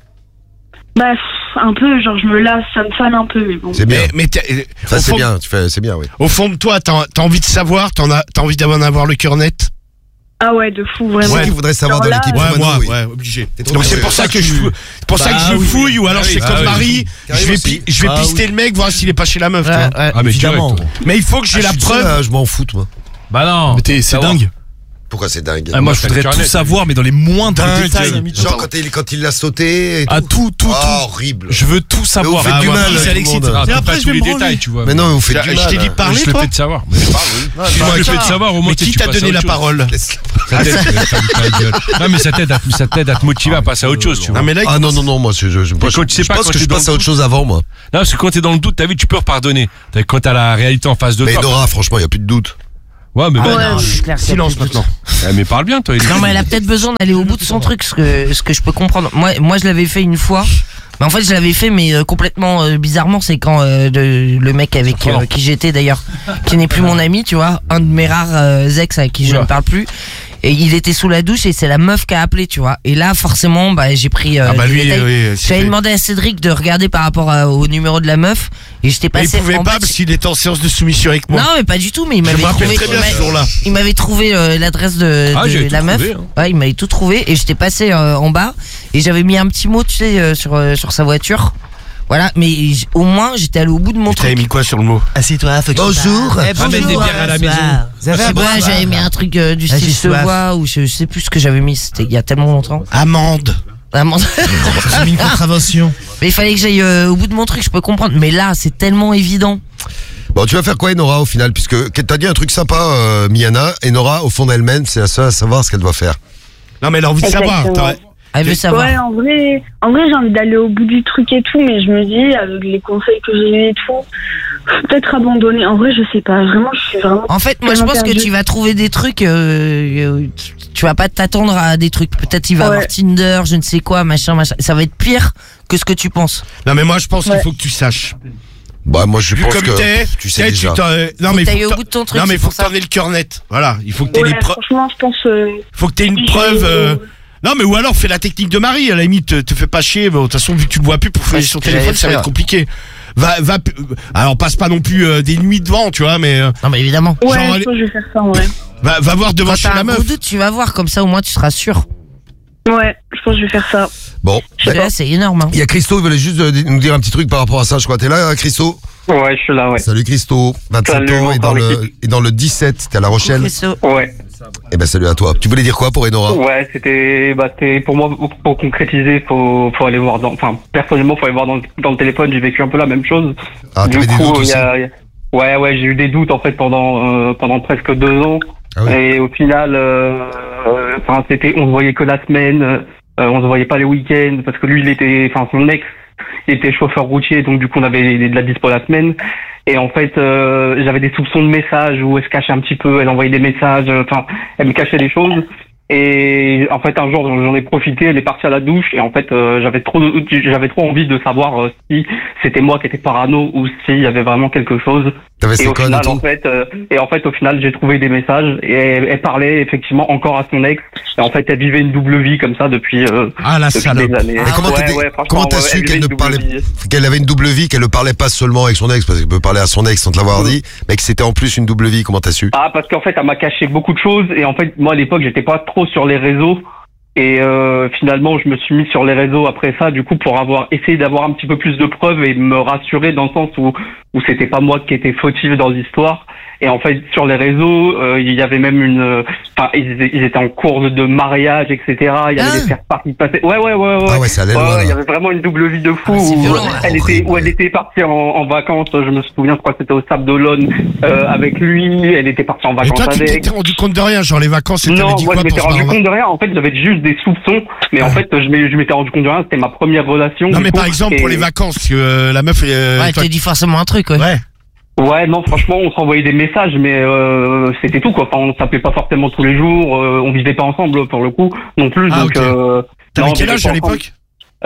Speaker 6: Bah, pff, un peu, genre, je me lasse, ça me fane un peu. Mais bon.
Speaker 2: C'est bien.
Speaker 5: mais, mais t'as-
Speaker 2: Enfin,
Speaker 5: au,
Speaker 2: c'est
Speaker 5: fond,
Speaker 2: bien, tu fais, c'est bien, oui.
Speaker 5: au fond de toi, t'as t'as envie de savoir, t'en as, t'as envie d'en avoir le cœur net.
Speaker 6: Ah ouais, de fou,
Speaker 2: Qui
Speaker 6: vraiment.
Speaker 2: c'est qui voudrait savoir
Speaker 6: Alors
Speaker 2: dans
Speaker 6: là,
Speaker 2: l'équipe
Speaker 5: Ouais,
Speaker 2: Romano,
Speaker 5: moi,
Speaker 2: oui.
Speaker 5: ouais, obligé.
Speaker 2: trop
Speaker 5: Donc c'est
Speaker 2: bien.
Speaker 5: pour ça que je fou- c'est pour ça
Speaker 7: Bah
Speaker 5: que je
Speaker 7: oui.
Speaker 5: fouille, ou alors
Speaker 7: Ah
Speaker 5: je
Speaker 7: oui,
Speaker 5: fais
Speaker 7: bah
Speaker 5: comme
Speaker 7: oui.
Speaker 5: Marie, je
Speaker 2: Carrément
Speaker 5: vais,
Speaker 2: aussi.
Speaker 5: pi- je vais
Speaker 7: Ah
Speaker 5: pister
Speaker 7: oui.
Speaker 5: le mec, voir s'il est pas chez la meuf. tu
Speaker 3: Ouais,
Speaker 5: vois.
Speaker 3: ouais,
Speaker 4: Ah, mais
Speaker 3: évidemment.
Speaker 4: direct.
Speaker 5: Mais il faut que j'ai
Speaker 2: Ah,
Speaker 5: la
Speaker 2: je suis
Speaker 5: preuve.
Speaker 2: seul, là, je m'en fous, moi.
Speaker 7: Bah non.
Speaker 5: Mais t'es- c'est
Speaker 7: Savoir.
Speaker 5: dingue.
Speaker 2: Pourquoi c'est dingue?
Speaker 7: Ah, moi, je voudrais tout savoir, mais dans les moindres
Speaker 5: Dingue.
Speaker 7: détails.
Speaker 2: Genre quand il, quand il l'a sauté et
Speaker 7: Ah, tout, tout,
Speaker 2: Ah,
Speaker 7: tout.
Speaker 2: horrible.
Speaker 7: Je veux tout savoir.
Speaker 2: Mais vous faites
Speaker 7: Ah,
Speaker 2: du
Speaker 7: moi,
Speaker 2: mal,
Speaker 7: si
Speaker 2: tout
Speaker 7: ça
Speaker 2: le
Speaker 7: l'excite.
Speaker 2: monde.
Speaker 7: Ah,
Speaker 4: Après,
Speaker 7: après,
Speaker 4: pas
Speaker 7: je
Speaker 4: tous
Speaker 7: vais
Speaker 4: les
Speaker 7: me branler.
Speaker 4: détails, tu vois.
Speaker 2: Mais non, mais vous faites
Speaker 5: Je
Speaker 2: du
Speaker 5: je t'ai
Speaker 2: mal.
Speaker 5: dit de parler,
Speaker 4: Je le
Speaker 5: toi
Speaker 4: fais de savoir. Mais je parle, oui.
Speaker 5: Dis-moi,
Speaker 4: Je le fais de
Speaker 5: qui-
Speaker 4: savoir, au moins,
Speaker 5: Mais
Speaker 4: tu
Speaker 5: qui t'a
Speaker 4: passes à
Speaker 5: donné
Speaker 4: autre
Speaker 5: la
Speaker 4: chose.
Speaker 5: parole?
Speaker 4: Ça t'aide, ta gueule. Non, mais ça t'aide à, ça t'aide à te motiver à passer à autre chose, tu vois.
Speaker 5: Non, mais là,
Speaker 2: Ah non, non, non, moi, je, je, je,
Speaker 4: quand
Speaker 2: je,
Speaker 4: tu sais
Speaker 2: je
Speaker 4: pas,
Speaker 2: pense
Speaker 4: quand
Speaker 2: que
Speaker 4: t'es
Speaker 2: je
Speaker 4: dans
Speaker 2: passe
Speaker 4: le
Speaker 2: à autre chose avant, moi.
Speaker 4: Non, parce que quand t'es dans le doute, t'as vu, tu peux pardonner. T'as- Quand t'as la réalité en face de
Speaker 2: Mais
Speaker 4: toi.
Speaker 2: Nora, franchement, il n'y a plus de doute.
Speaker 4: Ouais, mais
Speaker 3: Ah
Speaker 4: ben,
Speaker 3: ouais, c'est clair, c'est
Speaker 5: silence
Speaker 3: plus de doute.
Speaker 5: maintenant.
Speaker 4: eh, mais parle bien, toi. il est-
Speaker 3: Non, mais elle a peut-être besoin d'aller au bout de son truc, ce que, ce que je peux comprendre. Moi, moi, je l'avais fait une fois. Mais en fait, je l'avais fait, mais euh, complètement euh, bizarrement. C'est quand euh, de- le mec avec euh, qui j'étais d'ailleurs, qui n'est plus mon ami, tu vois, un de mes rares euh, ex avec qui je
Speaker 4: Oula.
Speaker 3: ne parle plus. Et il était sous la douche et c'est la meuf qui a appelé, tu vois. Et là, forcément, bah, j'ai pris. Euh,
Speaker 5: Ah bah
Speaker 3: des
Speaker 5: lui,
Speaker 3: détails.
Speaker 5: oui, c'est
Speaker 3: J'avais
Speaker 5: fait.
Speaker 3: demandé à Cédric de regarder par rapport à- au numéro de la meuf et j'étais
Speaker 5: Mais il
Speaker 3: passé.
Speaker 5: pouvait
Speaker 3: en
Speaker 5: pas
Speaker 3: bas de-
Speaker 5: parce qu'il était en séance de soumission avec moi.
Speaker 3: Non, mais pas du tout. Mais il
Speaker 5: Je
Speaker 3: m'avait
Speaker 5: me rappelle
Speaker 3: trouvé.
Speaker 5: très bien
Speaker 3: il
Speaker 5: ce
Speaker 3: m'a-
Speaker 5: jour-là.
Speaker 3: il m'avait trouvé euh, l'adresse de,
Speaker 4: Ah,
Speaker 3: de
Speaker 4: j'avais tout
Speaker 3: la meuf.
Speaker 4: trouvé, hein.
Speaker 3: Ouais, il m'avait tout trouvé et j'étais passé euh, en bas et j'avais mis un petit mot, tu sais, euh, sur euh, sur sa voiture. Voilà, mais j- au moins j'étais allé au bout de mon
Speaker 5: Tu t'avais
Speaker 3: truc.
Speaker 5: mis quoi sur le mot?
Speaker 9: Assieds-toi, faut que
Speaker 2: Bonjour.
Speaker 9: je parle.
Speaker 4: Ramène des bières à la maison.
Speaker 9: Ça
Speaker 3: Je
Speaker 9: va,
Speaker 3: sais
Speaker 9: bon,
Speaker 3: pas,
Speaker 9: ça
Speaker 3: j'avais
Speaker 9: va.
Speaker 3: mis un truc euh, du
Speaker 9: Ah,
Speaker 3: style
Speaker 9: j'ai
Speaker 3: se
Speaker 9: soif.
Speaker 3: voit ou je, je sais plus ce que j'avais mis. C'était il y a tellement longtemps.
Speaker 5: Amende.
Speaker 3: Vraiment.
Speaker 9: J'ai mis une contravention.
Speaker 3: Mais il fallait que j'aille euh, au bout de mon truc. Je peux comprendre. Mais là, c'est tellement évident.
Speaker 2: Bon, tu vas faire quoi, Nora, au final? Puisque t'as dit un truc sympa, euh, Miana, et Nora, au fond d'elle-même, c'est la seule à savoir ce qu'elle doit faire.
Speaker 5: Non, mais elle a envie de savoir.
Speaker 8: Exactement.
Speaker 5: T'aurais-
Speaker 3: Elle veut savoir.
Speaker 6: Ouais, en vrai, en vrai, j'ai envie d'aller au bout du truc et tout, mais je me dis, avec les conseils que j'ai eu et tout, faut peut-être abandonner. En vrai, je sais pas. Vraiment, je suis vraiment.
Speaker 3: En fait, moi, je
Speaker 6: tellement
Speaker 3: pense que
Speaker 6: perdue.
Speaker 3: tu vas trouver des trucs. Euh, euh, tu- tu vas pas t'attendre à des trucs. Peut-être il va
Speaker 6: Ouais.
Speaker 3: avoir Tinder, je ne sais quoi, machin, machin. Ça va être pire que ce que tu penses.
Speaker 5: Non, mais moi, je pense
Speaker 6: Ouais.
Speaker 5: qu'il faut que tu saches.
Speaker 2: Bah, moi, je
Speaker 5: Vu
Speaker 2: pense
Speaker 5: comme
Speaker 2: que
Speaker 5: t'es,
Speaker 2: tu sais
Speaker 5: t'es,
Speaker 2: déjà.
Speaker 5: t'en- euh, non,
Speaker 3: Faut
Speaker 5: mais
Speaker 3: que
Speaker 5: faut
Speaker 3: t'ailles
Speaker 5: que
Speaker 3: au
Speaker 5: t'en-
Speaker 3: bout de ton truc,
Speaker 5: Non, mais
Speaker 3: c'est
Speaker 5: faut
Speaker 3: pour
Speaker 5: que
Speaker 3: ça.
Speaker 5: t'en aies le cœur net. Voilà. Il faut que t'aies
Speaker 6: Ouais,
Speaker 5: les preuves.
Speaker 6: franchement, je pense. euh,
Speaker 5: Faut que t'aies une
Speaker 6: si
Speaker 5: preuve.
Speaker 6: j'ai-
Speaker 5: euh, Non, mais ou alors fais la technique de Marie. À la limite, te, te fais pas chier. Bon, de toute façon, vu que tu le vois plus pour fouiller
Speaker 3: Ouais,
Speaker 5: sur
Speaker 3: c'est ce que
Speaker 5: téléphone,
Speaker 3: j'allais
Speaker 5: ça va
Speaker 3: faire.
Speaker 5: être compliqué. Va, va. euh, Alors, passe pas non plus euh, des nuits devant, tu vois, mais euh,
Speaker 3: Non, mais évidemment.
Speaker 6: Ouais,
Speaker 5: Genre,
Speaker 6: je pense que je vais faire ça en vrai.
Speaker 5: va, va voir devant
Speaker 3: Quand
Speaker 5: chez
Speaker 3: t'as
Speaker 5: la
Speaker 3: un
Speaker 5: meuf.
Speaker 3: gros doute, tu vas voir. Comme ça, au moins, tu seras sûr.
Speaker 6: Ouais, je pense que je vais faire ça.
Speaker 2: Bon.
Speaker 3: Je sais pas, c'est énorme. Hein.
Speaker 2: Il y a Christo, il voulait juste euh, nous dire un petit truc par rapport à ça, je crois. T'es là, Christo?
Speaker 1: Ouais, je suis là, ouais.
Speaker 2: Salut Christo, vingt-sept
Speaker 1: Salut,
Speaker 2: ans, et dans,
Speaker 1: encore
Speaker 2: le,
Speaker 1: l'équipe.
Speaker 2: et dans le dix-sept, t'es à La Rochelle.
Speaker 3: Christo.
Speaker 1: Ouais.
Speaker 2: Eh ben, salut à toi. Tu voulais dire quoi pour Enora?
Speaker 1: Ouais, c'était, bah, c'était, pour moi, pour concrétiser, faut, faut aller voir dans, enfin, personnellement, faut aller voir dans, le- dans le téléphone, j'ai vécu un peu la même chose.
Speaker 2: Ah,
Speaker 1: du
Speaker 2: t'avais des
Speaker 1: coup,
Speaker 2: doutes
Speaker 1: il
Speaker 2: aussi?
Speaker 1: y a, il y a- ouais, ouais, j'ai eu des doutes, en fait, pendant, euh, pendant presque deux ans.
Speaker 2: Ah oui.
Speaker 1: Et au final, euh, euh, enfin, c'était, on se voyait que la semaine, euh, on se voyait pas les week-ends, parce que lui, il était, enfin, son ex, il était chauffeur routier, donc du coup, on avait de la dispo la semaine. Et en fait, euh, j'avais des soupçons de messages où elle se cachait un petit peu, elle envoyait des messages, euh, enfin, elle me cachait des choses. Et en fait, un jour, j'en ai profité, elle est partie à la douche, et en fait, euh, j'avais trop, j'avais trop envie de savoir euh, si c'était moi qui étais parano ou s'il y avait vraiment quelque chose.
Speaker 2: T'avais
Speaker 1: Et
Speaker 2: ses
Speaker 1: au
Speaker 2: codes et
Speaker 1: final,
Speaker 2: tout?
Speaker 1: en fait, euh, et en fait, au final, j'ai trouvé des messages et elle, elle parlait effectivement encore à son ex. Et en fait, elle vivait une double vie comme ça depuis, euh,
Speaker 5: Ah, la
Speaker 1: depuis
Speaker 5: salope.
Speaker 1: des années.
Speaker 2: Mais comment
Speaker 1: Ouais,
Speaker 2: t'étais-
Speaker 1: ouais, franchement,
Speaker 2: comment t'as
Speaker 1: ouais,
Speaker 2: su
Speaker 1: elle
Speaker 2: qu'elle
Speaker 1: vivait
Speaker 2: ne
Speaker 1: une
Speaker 2: parlait,
Speaker 1: double vie.
Speaker 2: qu'elle avait une double vie, qu'elle ne parlait pas seulement avec son ex, parce qu'elle peut parler à son ex sans te l'avoir dit, mais que c'était en plus une double vie, comment t'as su?
Speaker 1: Ah, parce qu'en fait, elle m'a caché beaucoup de choses et en fait, moi à l'époque, j'étais pas trop sur les réseaux. Et euh, finalement, je me suis mis sur les réseaux après ça, du coup, pour avoir essayé d'avoir un petit peu plus de preuves et me rassurer dans le sens où où c'était pas moi qui étais fautif dans l'histoire. Et en fait, sur les réseaux, euh, il y avait même une, enfin, ils, ils étaient en cours de mariage, et cetera. Il y avait
Speaker 3: Ah.
Speaker 1: des faire parties passées. Ouais, ouais, ouais, ouais.
Speaker 2: Ah ouais, ça allait loin,
Speaker 1: Ouais, il y
Speaker 2: là.
Speaker 1: avait vraiment une double vie de fou.
Speaker 3: Ah, c'est
Speaker 1: où
Speaker 3: violent,
Speaker 1: elle était,
Speaker 2: horrible.
Speaker 1: où elle était partie en, en vacances. Je me souviens, je crois que c'était au Sable d'Olonne euh, avec lui. Elle était partie en
Speaker 5: Et
Speaker 1: vacances
Speaker 5: toi, tu
Speaker 1: avec.
Speaker 5: t'étais rendu compte de rien, genre les vacances, et t'avais
Speaker 1: Non,
Speaker 5: dit
Speaker 1: moi
Speaker 5: quoi
Speaker 1: je m'étais
Speaker 5: pour se
Speaker 1: rendu
Speaker 5: barrer?
Speaker 1: compte de rien. En fait, j'avais juste des soupçons, mais en fait, je m'ai- je m'étais rendu compte de rien. C'était ma première relation.
Speaker 5: Non,
Speaker 1: du
Speaker 5: mais
Speaker 1: coup,
Speaker 5: par exemple,
Speaker 1: et-
Speaker 5: pour les vacances, que euh, la meuf, euh,
Speaker 3: Ouais, elle
Speaker 5: toi-
Speaker 3: te dit forcément un truc, ouais.
Speaker 5: ouais.
Speaker 1: Ouais, non, franchement, on s'envoyait des messages, mais euh, c'était tout quoi. Enfin, on s'appelait pas forcément tous les jours. Euh, on vivait pas ensemble pour le coup non plus.
Speaker 5: Ah,
Speaker 1: donc,
Speaker 5: ok.
Speaker 1: euh,
Speaker 5: T'avais
Speaker 1: non, on
Speaker 5: quel
Speaker 1: vivait
Speaker 5: âge
Speaker 1: pas
Speaker 5: à
Speaker 1: ensemble.
Speaker 5: l'époque?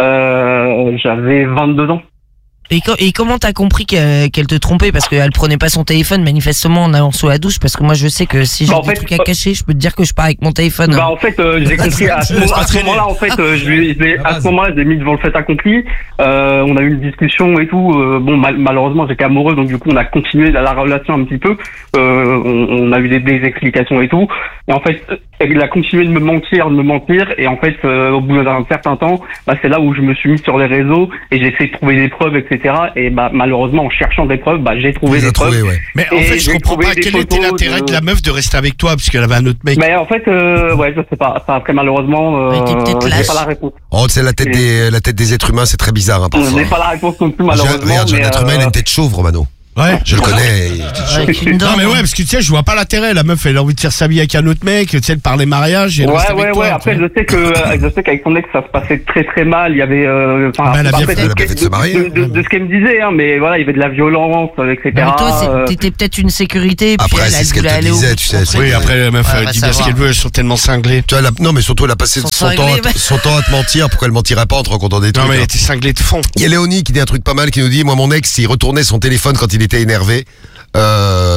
Speaker 1: euh, J'avais vingt-deux ans.
Speaker 3: Et, co- et comment t'as compris qu'elle qu'elle te trompait? Parce qu'elle prenait pas son téléphone manifestement en allant sous la douche. Parce que moi je sais que si j'ai
Speaker 1: Bah, en
Speaker 3: des
Speaker 1: fait,
Speaker 3: trucs à
Speaker 1: euh,
Speaker 3: cacher, je peux te dire que je pars avec mon téléphone.
Speaker 1: Bah en fait euh, j'ai compris à ce,
Speaker 7: laisse
Speaker 1: moment-
Speaker 7: pas
Speaker 1: à ce
Speaker 7: traîner.
Speaker 1: moment-là en fait euh, je lui- je l'ai- à ce moment-là je l'ai mis devant le fait accompli. Euh, on a eu une discussion et tout. Euh, bon mal- malheureusement j'étais amoureux donc du coup on a continué la, la relation un petit peu. Euh, on, on a eu des, des explications et tout. Et en fait elle a continué de me mentir, de me mentir et en fait euh, au bout d'un certain temps bah, c'est là où je me suis mis sur les réseaux et j'ai essayé de trouver des preuves etc. cetera. Et bah, malheureusement, en cherchant des preuves, bah, j'ai trouvé
Speaker 2: Il les
Speaker 1: des
Speaker 2: a trouvées,
Speaker 1: preuves.
Speaker 2: ouais.
Speaker 5: Mais en
Speaker 1: Et
Speaker 5: fait, je
Speaker 1: j'ai
Speaker 5: comprends
Speaker 1: trouvé
Speaker 5: pas
Speaker 1: des
Speaker 5: quel était
Speaker 1: photos
Speaker 5: l'intérêt de...
Speaker 1: de
Speaker 5: la meuf de rester avec toi, parce qu'elle avait un autre mec.
Speaker 1: Mais en fait, euh, ouais, je sais pas. Enfin, après, malheureusement, euh,
Speaker 3: Elle était peut-être
Speaker 1: j'ai
Speaker 3: lâche.
Speaker 1: pas la réponse.
Speaker 2: Oh, c'est la tête des, la tête des êtres humains, c'est très bizarre, hein,
Speaker 1: Je
Speaker 2: parfois.
Speaker 1: n'ai pas la réponse non plus,
Speaker 2: J'ai-
Speaker 1: malheureusement.
Speaker 2: Regarde, j'ai un
Speaker 1: mais,
Speaker 2: être humain, il a
Speaker 1: euh,
Speaker 2: une tête chauve, Romano.
Speaker 5: Ouais.
Speaker 2: Je le connais. il-
Speaker 3: Avec une dent.
Speaker 5: Non mais ouais, parce que tu sais, je vois pas l'intérêt. La meuf, elle a envie de faire sa vie avec un autre mec, tu sais, de parler mariage. Et elle reste
Speaker 1: Ouais,
Speaker 5: avec
Speaker 1: ouais,
Speaker 5: toi,
Speaker 1: ouais.
Speaker 5: tu
Speaker 1: Après,
Speaker 5: vois.
Speaker 1: je sais que, euh, je sais qu'avec son ex, ça se passait très, très mal. Il y avait, euh, enfin,
Speaker 5: Bah, elle a bien
Speaker 1: après,
Speaker 5: fait-
Speaker 1: de
Speaker 2: elle a
Speaker 1: ce
Speaker 2: bien fait de se marier,
Speaker 1: de, de, de ce qu'elle me disait, hein, mais voilà, il y avait de la violence, et cetera.
Speaker 3: Mais toi, c'est-
Speaker 1: euh,
Speaker 3: t'étais peut-être une sécurité. puis
Speaker 2: Après,
Speaker 3: elle,
Speaker 2: c'est
Speaker 3: elle
Speaker 2: ce qu'elle
Speaker 3: voulait
Speaker 2: te
Speaker 3: aller au
Speaker 2: disait,
Speaker 3: bout
Speaker 2: tu
Speaker 3: de
Speaker 2: sais,
Speaker 3: son
Speaker 2: c'est-
Speaker 3: truc.
Speaker 5: Oui, après, la meuf,
Speaker 3: Ouais,
Speaker 5: elle
Speaker 3: va
Speaker 5: dit bien ce
Speaker 3: savoir.
Speaker 5: qu'elle veut, elles sont tellement cinglées.
Speaker 2: Tu vois, la- non, mais surtout, elle a passé
Speaker 3: Sont
Speaker 2: son temps,
Speaker 3: cinglés,
Speaker 2: à,
Speaker 3: ouais.
Speaker 2: son temps à te mentir. Pourquoi elle mentirait pas en te racontant des
Speaker 5: Non,
Speaker 2: trucs
Speaker 5: mais elle
Speaker 2: hein.
Speaker 5: était cinglée de fond.
Speaker 2: Il y a Léonie qui dit un truc pas mal, qui nous dit, moi, mon ex, il retournait son téléphone quand il était énervé. Euh,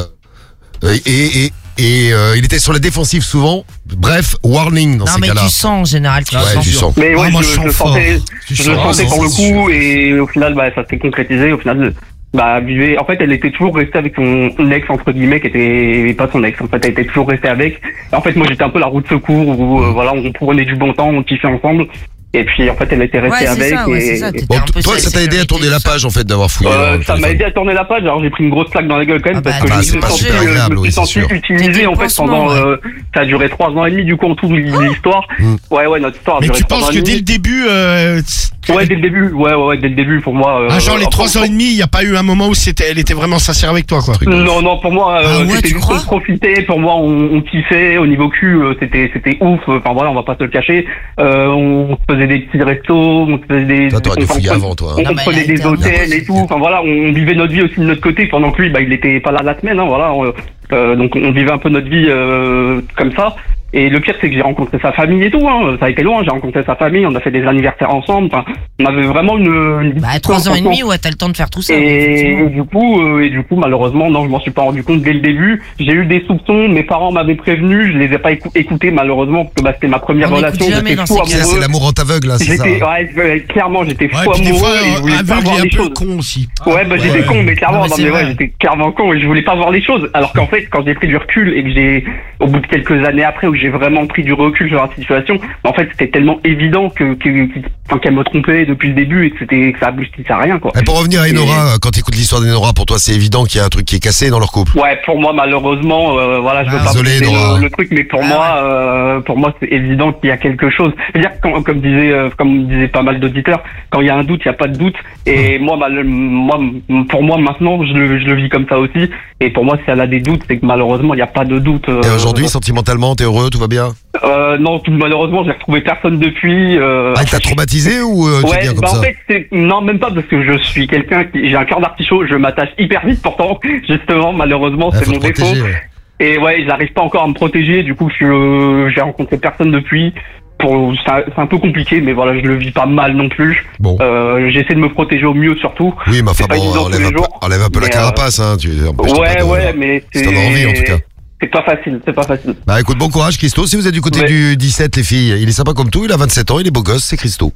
Speaker 2: et, et, et euh, il était sur la défensive souvent. Bref, warning dans
Speaker 3: Non,
Speaker 2: ces
Speaker 3: mais
Speaker 2: cas-là.
Speaker 3: tu sens en général. Tu
Speaker 2: Ouais,
Speaker 3: sens.
Speaker 2: tu sens.
Speaker 1: Mais ouais,
Speaker 5: Ah, moi,
Speaker 1: je,
Speaker 5: je
Speaker 1: je le
Speaker 5: sens fort.
Speaker 1: sentais,
Speaker 5: Tu
Speaker 1: je le
Speaker 5: sens,
Speaker 1: sentais
Speaker 5: non,
Speaker 1: pour le
Speaker 5: c'est
Speaker 1: coup, et au final, bah, ça s'est concrétisé. Au final, bah, vivait, en fait, elle était toujours restée avec son ex, entre guillemets, qui était pas son ex. En fait, elle était toujours restée avec. Et en fait, moi, j'étais un peu la roue de secours où, euh, voilà, on prenait du bon temps, on kiffait ensemble. Et puis, en fait, elle était restée
Speaker 3: Ouais, c'est
Speaker 1: avec.
Speaker 3: ça, ouais,
Speaker 1: et,
Speaker 3: c'est ça.
Speaker 1: et-
Speaker 3: T'étais
Speaker 2: Bon,
Speaker 3: un peu
Speaker 2: toi,
Speaker 3: sur
Speaker 2: ça t'a
Speaker 3: la
Speaker 2: aidé à tourner
Speaker 3: sécurité,
Speaker 2: la
Speaker 3: tout ça.
Speaker 2: page, en fait, d'avoir fouillé. dans
Speaker 1: Euh,
Speaker 2: le
Speaker 1: ça m'a
Speaker 2: téléphone.
Speaker 1: aidé à tourner la page. Alors j'ai pris une grosse claque dans la gueule quand même
Speaker 3: Ah bah,
Speaker 1: parce que
Speaker 3: bah,
Speaker 1: je
Speaker 3: c'est
Speaker 1: me
Speaker 3: pas
Speaker 1: suis
Speaker 3: super
Speaker 1: senti,
Speaker 2: agréable,
Speaker 1: je me
Speaker 2: oui,
Speaker 1: suis
Speaker 2: c'est
Speaker 1: senti
Speaker 2: sûr.
Speaker 1: utilisé
Speaker 3: T'étais
Speaker 1: en fait
Speaker 3: pansement,
Speaker 1: pendant.
Speaker 3: ouais.
Speaker 1: euh, ça a duré trois ans et demi du coup en tout l'histoire.
Speaker 2: Mm.
Speaker 1: Ouais ouais notre histoire. a
Speaker 5: Mais
Speaker 1: duré
Speaker 5: tu
Speaker 1: trois
Speaker 5: penses
Speaker 1: ans
Speaker 5: que
Speaker 1: et
Speaker 5: dès
Speaker 1: demi.
Speaker 5: le début, euh, tu-
Speaker 1: Ouais dès le début. Ouais ouais ouais dès le début pour moi. euh,
Speaker 5: ah, genre les
Speaker 1: enfin,
Speaker 5: trois ans et demi, il n'y a pas eu un moment où c'était, elle était vraiment sincère avec toi, quoi.
Speaker 1: Non non pour moi euh,
Speaker 3: Ah ouais,
Speaker 1: c'était
Speaker 3: tu
Speaker 1: juste
Speaker 3: crois
Speaker 1: qu'on profitait. Pour moi on, on kiffait au niveau cul euh, c'était c'était ouf. Enfin voilà on va pas se le cacher. Euh, on se faisait des petits restos, on se faisait des.
Speaker 2: Toi, t'aurais dû
Speaker 1: on-
Speaker 2: fouiller
Speaker 1: on-
Speaker 2: avant, toi.
Speaker 1: On,
Speaker 3: Non,
Speaker 1: on
Speaker 3: mais
Speaker 1: prenait
Speaker 3: elle a
Speaker 1: des
Speaker 3: été
Speaker 1: hôtels et
Speaker 3: nerveuse.
Speaker 1: tout. Enfin voilà, on vivait notre vie aussi de notre côté pendant que lui, bah il était pas là la semaine. Hein, voilà, on- euh, donc on vivait un peu notre vie euh, comme ça. Et le pire, c'est que j'ai rencontré sa famille et tout. Hein. Ça a été loin. J'ai rencontré sa famille. On a fait des anniversaires ensemble. Enfin, on avait vraiment une. une
Speaker 3: Bah,
Speaker 1: discussion
Speaker 3: trois ans et
Speaker 1: ensemble.
Speaker 3: demi, ouais, t'as le temps de faire tout ça.
Speaker 1: Et,
Speaker 3: effectivement.
Speaker 1: du coup, euh, et du coup, malheureusement, non, je m'en suis pas rendu compte dès le début. J'ai eu des soupçons. Mes parents m'avaient prévenu. Je les ai pas écou- écoutés malheureusement parce que bah, c'était ma première
Speaker 3: On n'écoute
Speaker 1: relation.
Speaker 3: jamais
Speaker 1: J'étais
Speaker 3: dans
Speaker 1: fou
Speaker 3: ces
Speaker 2: Ça,
Speaker 1: amoureux.
Speaker 2: c'est l'amour en t'aveugle, là, c'est ça.
Speaker 1: J'étais, ouais, ouais, clairement, j'étais fou
Speaker 5: Ouais, puis des
Speaker 1: amoureux
Speaker 5: fois,
Speaker 1: et je voulais
Speaker 5: euh,
Speaker 1: pas
Speaker 5: aveugle
Speaker 1: voir
Speaker 5: et un
Speaker 1: les
Speaker 5: peu
Speaker 1: choses.
Speaker 5: con aussi.
Speaker 1: Ouais, bah j'étais
Speaker 5: Ouais.
Speaker 1: con, mais clairement,
Speaker 3: Non, mais
Speaker 1: non,
Speaker 3: c'est
Speaker 1: mais ouais,
Speaker 3: vrai.
Speaker 1: j'étais clairement con et je voulais pas voir les choses. Alors qu'en fait, quand j'ai pris du recul et que j'ai, au bout de quelques années après, où j'ai vraiment pris du recul sur la situation, en fait, c'était tellement évident que, que, que- enfin, qu'elle me trompait depuis le début et que c'était, que ça aboutissait à rien, quoi.
Speaker 2: Et pour revenir à
Speaker 1: Et-
Speaker 2: Enora, quand tu écoutes l'histoire d'Enora, pour toi, c'est évident qu'il y a un truc qui est cassé dans leur couple.
Speaker 1: Ouais, pour moi, malheureusement, euh, voilà, je veux
Speaker 2: Ah,
Speaker 1: pas
Speaker 2: désolé,
Speaker 1: briser
Speaker 2: Nora.
Speaker 1: le, le truc, mais pour
Speaker 3: Ah,
Speaker 1: moi, euh, pour moi, c'est évident qu'il y a quelque chose. C'est-à-dire, que quand, comme disait, euh, comme disaient pas mal d'auditeurs, quand il y a un doute, il y a pas de doute. Et moi, mal- moi, pour moi, maintenant, je le, je le vis comme ça aussi. Et pour moi, si elle a des doutes, c'est que malheureusement, il y a pas de doute. euh,
Speaker 2: Et aujourd'hui, sentimentalement, t'es heureux, tout va bien?
Speaker 1: euh, non, tout- malheureusement, j'ai retrouvé personne depuis. Euh,
Speaker 2: Ah, il t'a traumatisé ou euh, tu es
Speaker 1: Ouais,
Speaker 2: bien comme
Speaker 1: bah
Speaker 2: ça?
Speaker 1: en fait, c'est, non, même pas parce que je suis quelqu'un qui, j'ai un cœur d'artichaut, je m'attache hyper vite pourtant, justement, malheureusement,
Speaker 2: Ah,
Speaker 1: c'est
Speaker 2: faut
Speaker 1: mon
Speaker 2: te
Speaker 1: défaut.
Speaker 2: protéger, ouais.
Speaker 1: Et ouais, j'arrive pas encore à me protéger, du coup, je suis, euh, j'ai rencontré personne depuis. Pour, c'est un- c'est un peu compliqué, mais voilà, je le vis pas mal non plus.
Speaker 2: Bon.
Speaker 1: Euh, j'essaie de me protéger au mieux, surtout.
Speaker 2: Oui, mais enfin
Speaker 1: c'est pas
Speaker 2: bon,
Speaker 1: évident tous
Speaker 2: enlève
Speaker 1: les
Speaker 2: un, peu,
Speaker 1: jours,
Speaker 2: enlève un peu la
Speaker 1: mais,
Speaker 2: carapace, hein. Tu, empêche-toi
Speaker 1: Ouais,
Speaker 2: pas de-
Speaker 1: ouais, mais
Speaker 2: si
Speaker 1: c'est.
Speaker 2: t'en as envie, en tout cas.
Speaker 1: C'est pas facile, c'est pas facile.
Speaker 2: Bah écoute, bon courage, Christo. Si vous êtes du côté
Speaker 1: Ouais.
Speaker 2: du dix-sept, les filles, il est sympa comme tout, il a vingt-sept ans, il est beau gosse, c'est Christo.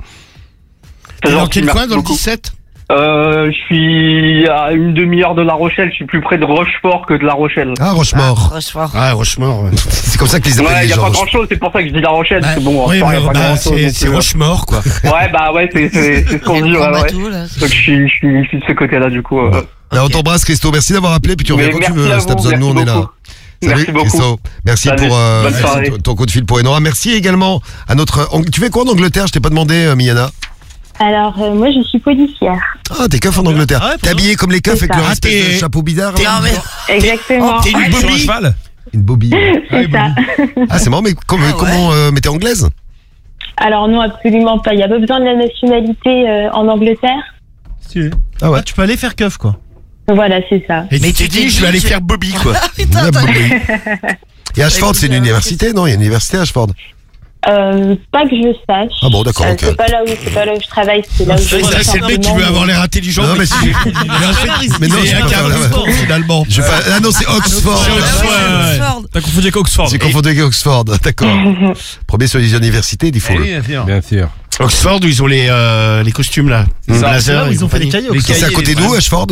Speaker 1: C'est
Speaker 5: T'es dans
Speaker 1: gentil,
Speaker 5: quel
Speaker 1: merci
Speaker 5: coin, dans le
Speaker 1: beaucoup.
Speaker 5: dix-sept?
Speaker 1: Euh, je suis à une demi-heure de La Rochelle, je suis plus près de Rochefort que de La Rochelle.
Speaker 2: Ah, Rochemort.
Speaker 3: Rochefort.
Speaker 5: Ouais, Rochemort. Ouais,
Speaker 2: C'est comme ça qu'ils appellent
Speaker 1: Ouais,
Speaker 2: les
Speaker 1: y a
Speaker 2: gens.
Speaker 1: pas grand chose, c'est pour ça que je dis La Rochelle, parce que bon, en
Speaker 5: oui,
Speaker 1: soi, y a
Speaker 5: mais,
Speaker 1: pas
Speaker 5: bah,
Speaker 1: grand chose.
Speaker 5: c'est c'est Rochemort, quoi.
Speaker 1: Ouais, bah ouais, c'est c'est- c'est ce qu'on
Speaker 3: Quel
Speaker 1: dit, ouais,
Speaker 3: grand
Speaker 1: ouais.
Speaker 3: bateau, là.
Speaker 1: Donc je suis, je suis, je suis de ce côté-là, du coup. euh.
Speaker 2: Là, on t'embrasse, Christo. Merci d'avoir appelé, puis tu reviens
Speaker 1: Mais
Speaker 2: quand tu
Speaker 1: merci
Speaker 2: veux.
Speaker 1: à
Speaker 2: Si t'as
Speaker 1: vous,
Speaker 2: besoin de nous, on
Speaker 1: merci
Speaker 2: est là.
Speaker 1: beaucoup.
Speaker 2: Salut,
Speaker 1: Merci beaucoup.
Speaker 2: Christo. Merci
Speaker 1: Salut,
Speaker 2: pour euh,
Speaker 1: bonne soirée.
Speaker 2: ton, ton coup de fil pour Enora. Merci également à notre. Tu fais quoi en Angleterre? Je t'ai pas demandé, euh, Miana.
Speaker 8: Alors, euh, moi, je suis policière.
Speaker 2: Ah, t'es keuf en Angleterre.
Speaker 9: Ah ouais,
Speaker 2: T'es habillé comme les keufs
Speaker 8: C'est
Speaker 2: avec
Speaker 8: ça.
Speaker 2: leur
Speaker 5: Ah,
Speaker 2: espèce
Speaker 5: t'es-
Speaker 2: de chapeau bizarre.
Speaker 3: Non,
Speaker 2: là
Speaker 3: mais.
Speaker 8: Exactement.
Speaker 5: T'es une
Speaker 7: Sur un
Speaker 5: bobby?
Speaker 7: cheval.
Speaker 2: Une bobille.
Speaker 8: C'est ça.
Speaker 2: Ah, c'est marrant, mais com-
Speaker 3: Ah ouais.
Speaker 2: comment. Euh, mais t'es anglaise?
Speaker 8: Alors, non, absolument pas. Il n'y a pas besoin de la nationalité euh, en Angleterre.
Speaker 9: Si.
Speaker 2: Ah ouais.
Speaker 9: Ah, tu peux aller faire keuf, quoi.
Speaker 8: Voilà, c'est ça.
Speaker 5: Et
Speaker 3: Mais
Speaker 5: tu t'es
Speaker 3: tu t'es
Speaker 5: dit, je
Speaker 3: dit,
Speaker 5: vais aller
Speaker 3: tu-
Speaker 5: faire Bobby, quoi.
Speaker 3: Ah, putain,
Speaker 2: La
Speaker 3: t'as-
Speaker 2: bobille. Et Ashford, c'est une université, non? Il y a une université à Ashford.
Speaker 8: Euh, pas que je sache.
Speaker 2: Ah bon, d'accord,
Speaker 8: Euh,
Speaker 2: ok.
Speaker 8: C'est pas là où, c'est pas là où je travaille, c'est là où je
Speaker 5: Ça,
Speaker 8: fais
Speaker 5: c'est le mec qui veut avoir l'air intelligent.
Speaker 2: Non, mais
Speaker 5: mais
Speaker 2: si-
Speaker 5: c'est- mais en fait,
Speaker 2: Mais non,
Speaker 5: il
Speaker 2: je
Speaker 5: est
Speaker 2: peux
Speaker 5: un
Speaker 2: pas faire la-
Speaker 5: carrefour, finalement.
Speaker 2: Je fais- Ah non, c'est Oxford.
Speaker 5: C'est
Speaker 3: Ah ouais,
Speaker 5: Oxford.
Speaker 3: c'est Oxford.
Speaker 7: T'as confondu avec Oxford.
Speaker 2: J'ai confondu avec Oxford, d'accord. Premier sur les universités, il faut
Speaker 9: Eh
Speaker 2: le.
Speaker 9: oui, bien sûr.
Speaker 4: Bien sûr.
Speaker 5: Oxford, où ils ont les, euh, les costumes, là. Les
Speaker 9: C'est
Speaker 5: blazers.
Speaker 9: là où
Speaker 5: et
Speaker 9: ils ont fait les
Speaker 5: compagnie.
Speaker 9: cailloux.
Speaker 2: C'est à côté d'où, Ashford?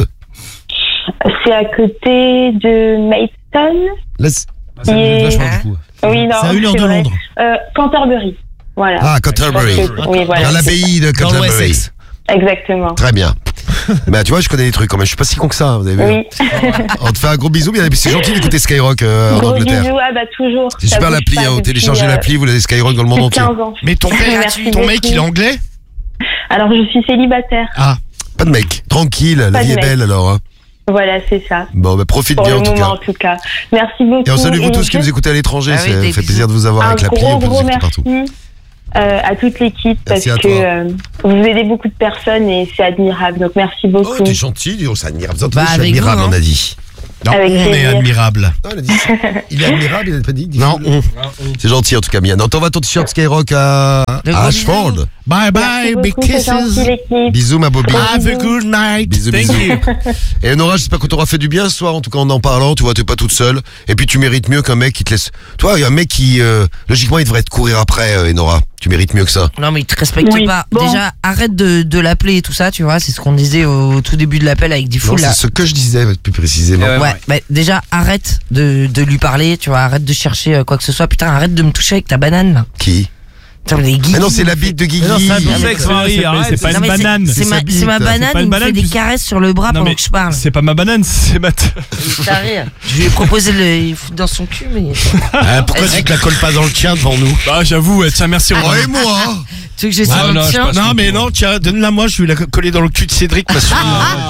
Speaker 8: C'est à côté de Maidstone.
Speaker 2: Laisse-
Speaker 9: Ah, ça
Speaker 8: Et-
Speaker 9: me vachement, du coup.
Speaker 8: Oui, non.
Speaker 9: C'est à une heure
Speaker 8: c'est
Speaker 9: de
Speaker 8: vrai.
Speaker 9: Londres.
Speaker 8: Euh, Canterbury. Voilà.
Speaker 2: Ah, Canterbury.
Speaker 8: Je pense que- Oui, voilà.
Speaker 2: À l'abbaye de
Speaker 9: Dans le
Speaker 2: Canterbury.
Speaker 9: Wessex.
Speaker 8: Exactement.
Speaker 2: Très bien. Bah tu vois, je connais des trucs quand même. Je suis pas si con que ça, vous avez vu.
Speaker 8: Oui.
Speaker 2: On te fait un gros bisou, bien. C'est gentil d'écouter Skyrock euh, en
Speaker 8: Gros
Speaker 2: Angleterre.
Speaker 8: bisous, ah bah toujours.
Speaker 2: C'est
Speaker 8: Ça
Speaker 2: super
Speaker 8: bouge
Speaker 2: l'appli,
Speaker 8: pas
Speaker 2: hein, vous
Speaker 8: depuis,
Speaker 2: téléchargez
Speaker 8: euh,
Speaker 2: l'appli, vous avez Skyrock dans le monde
Speaker 8: plus de
Speaker 2: entier.
Speaker 8: quinze ans.
Speaker 5: Mais ton père,
Speaker 8: Merci
Speaker 5: ton mec,
Speaker 8: beaucoup.
Speaker 5: il est anglais?
Speaker 8: Alors je suis célibataire.
Speaker 5: Ah.
Speaker 2: Pas de mec, tranquille, la
Speaker 8: Pas
Speaker 2: vie
Speaker 8: de
Speaker 2: est
Speaker 8: mec.
Speaker 2: belle alors. Hein.
Speaker 8: Voilà, c'est ça.
Speaker 2: Bon, bah profite
Speaker 8: Pour
Speaker 2: bien
Speaker 8: le
Speaker 2: en tout
Speaker 8: moment,
Speaker 2: cas.
Speaker 8: en tout cas. Merci beaucoup.
Speaker 2: Et on salue vous tous qui
Speaker 8: juste
Speaker 2: nous écoutez à l'étranger,
Speaker 3: Ah
Speaker 2: ça
Speaker 3: oui, des
Speaker 2: fait
Speaker 3: bisous.
Speaker 2: plaisir de vous avoir
Speaker 8: Un
Speaker 2: avec l'appli,
Speaker 8: gros,
Speaker 2: on peut
Speaker 8: gros
Speaker 2: nous écouter
Speaker 8: merci
Speaker 2: partout.
Speaker 8: euh, à toute l'équipe parce
Speaker 2: Merci à
Speaker 8: que
Speaker 2: toi.
Speaker 8: euh, vous aidez beaucoup de personnes et c'est admirable. Donc merci beaucoup.
Speaker 2: Oh, t'es gentil, dis donc, c'est admirable. Vous
Speaker 3: Bah,
Speaker 2: entendez, je suis
Speaker 3: avec
Speaker 2: admirable,
Speaker 3: vous,
Speaker 2: on
Speaker 3: hein.
Speaker 2: a dit.
Speaker 5: Non,
Speaker 8: Avec
Speaker 5: on est
Speaker 8: plaisir.
Speaker 5: admirable.
Speaker 2: Non, il a dit ça. Il est admirable, il n'a pas dit. dit
Speaker 5: Non,
Speaker 2: full.
Speaker 5: on.
Speaker 2: C'est gentil en tout cas, Mia. Non, t'envoies ton t-shirt Skyrock à,
Speaker 3: De
Speaker 2: à
Speaker 3: gros
Speaker 2: Ashford.
Speaker 3: bisous.
Speaker 5: Bye
Speaker 8: Merci
Speaker 5: bye, big
Speaker 8: beaucoup, c'est gentil,
Speaker 5: kisses.
Speaker 8: l'équipe.
Speaker 2: Bisous, ma Bobby.
Speaker 5: Have a good night.
Speaker 2: Bisous,
Speaker 5: Thank
Speaker 2: bisous.
Speaker 5: you.
Speaker 2: Et Nora, j'espère qu'on t'aura fait du bien ce soir, en tout cas en en parlant. Tu vois, t'es pas toute seule. Et puis tu mérites mieux qu'un mec qui te laisse. Toi, il y a un mec qui, euh, logiquement, il devrait te courir après, euh, Nora. Tu mérites mieux que ça.
Speaker 3: Non mais il te respecte
Speaker 6: Oui,
Speaker 3: pas.
Speaker 6: bon.
Speaker 3: Déjà arrête de, de l'appeler et tout ça, tu vois, c'est ce qu'on disait au tout début de l'appel avec
Speaker 2: Non,
Speaker 3: Diffoul là.
Speaker 2: c'est ce que je disais plus précisément.
Speaker 4: Euh,
Speaker 3: Ouais, bah, déjà arrête de, de lui parler, tu vois, arrête de chercher euh, quoi que ce soit. Putain, arrête de me toucher avec ta banane là.
Speaker 2: Qui
Speaker 3: Putain, les guigui.
Speaker 2: Ah non, c'est la bite de Guigui.
Speaker 7: Non, c'est un
Speaker 3: mais
Speaker 7: sexe,
Speaker 3: c'est-
Speaker 7: Marie,
Speaker 9: c'est-
Speaker 7: arrête.
Speaker 9: c'est pas
Speaker 3: Non,
Speaker 9: une
Speaker 3: mais c'est-
Speaker 9: banane.
Speaker 3: C'est
Speaker 2: c'est
Speaker 3: ma,
Speaker 2: sa bite.
Speaker 3: c'est ma
Speaker 2: C'est
Speaker 3: banane,
Speaker 9: pas une
Speaker 3: il me
Speaker 9: banane,
Speaker 3: fait des
Speaker 9: plus-
Speaker 3: caresses sur le bras
Speaker 9: Non,
Speaker 3: pendant
Speaker 9: mais
Speaker 3: que je parle.
Speaker 9: c'est pas ma banane, c'est ma. t-
Speaker 3: Putain, rire. Je lui ai proposé de le foutre dans son cul, mais.
Speaker 5: Ah, pourquoi tu te la colles pas dans le tien devant nous?
Speaker 9: Bah, j'avoue, ouais, tiens, merci,
Speaker 2: Oh,
Speaker 9: Romain.
Speaker 2: et moi
Speaker 3: Tu veux que j'essaie
Speaker 4: Ah,
Speaker 3: le
Speaker 4: non, je
Speaker 3: tien
Speaker 4: passe.
Speaker 5: Non, mais non, tiens, donne-la moi, je vais la coller dans le cul de Cédric parce que.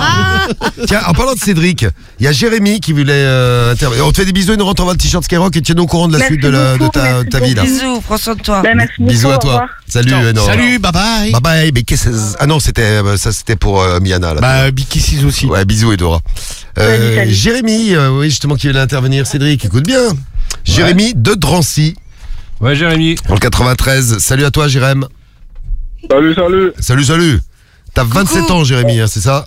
Speaker 2: Tiens, en parlant de Cédric, il y a Jérémy qui voulait euh, intervenir. On te fait des bisous et nous rentre le t-shirt Skyrock et tiens-nous au courant de la
Speaker 6: Merci
Speaker 2: suite de, la, de
Speaker 6: beaucoup,
Speaker 2: ta,
Speaker 6: merci
Speaker 2: ta vie là.
Speaker 3: Bisous, prends soin de toi.
Speaker 6: Bah, merci
Speaker 2: Bisous
Speaker 6: beaucoup,
Speaker 2: à
Speaker 6: au
Speaker 2: toi.
Speaker 6: revoir.
Speaker 2: Salut, euh, Nora.
Speaker 5: Salut, bye bye.
Speaker 2: Bye bye, mais qu'est-ce que- Ah non, c'était euh, ça c'était pour euh, Miana là.
Speaker 5: Bah, big kisses aussi.
Speaker 2: Ouais, bisous Edora.
Speaker 6: Salut, salut.
Speaker 2: Jérémy, euh, oui, justement qui voulait intervenir. Cédric, écoute bien. Jérémy de Drancy,
Speaker 4: Ouais, Jérémy.
Speaker 2: dans le quatre-vingt-treize. Salut à toi, Jérém.
Speaker 10: Salut, salut.
Speaker 2: Salut, salut. T'as vingt-sept ans, Jérémy, hein, c'est ça?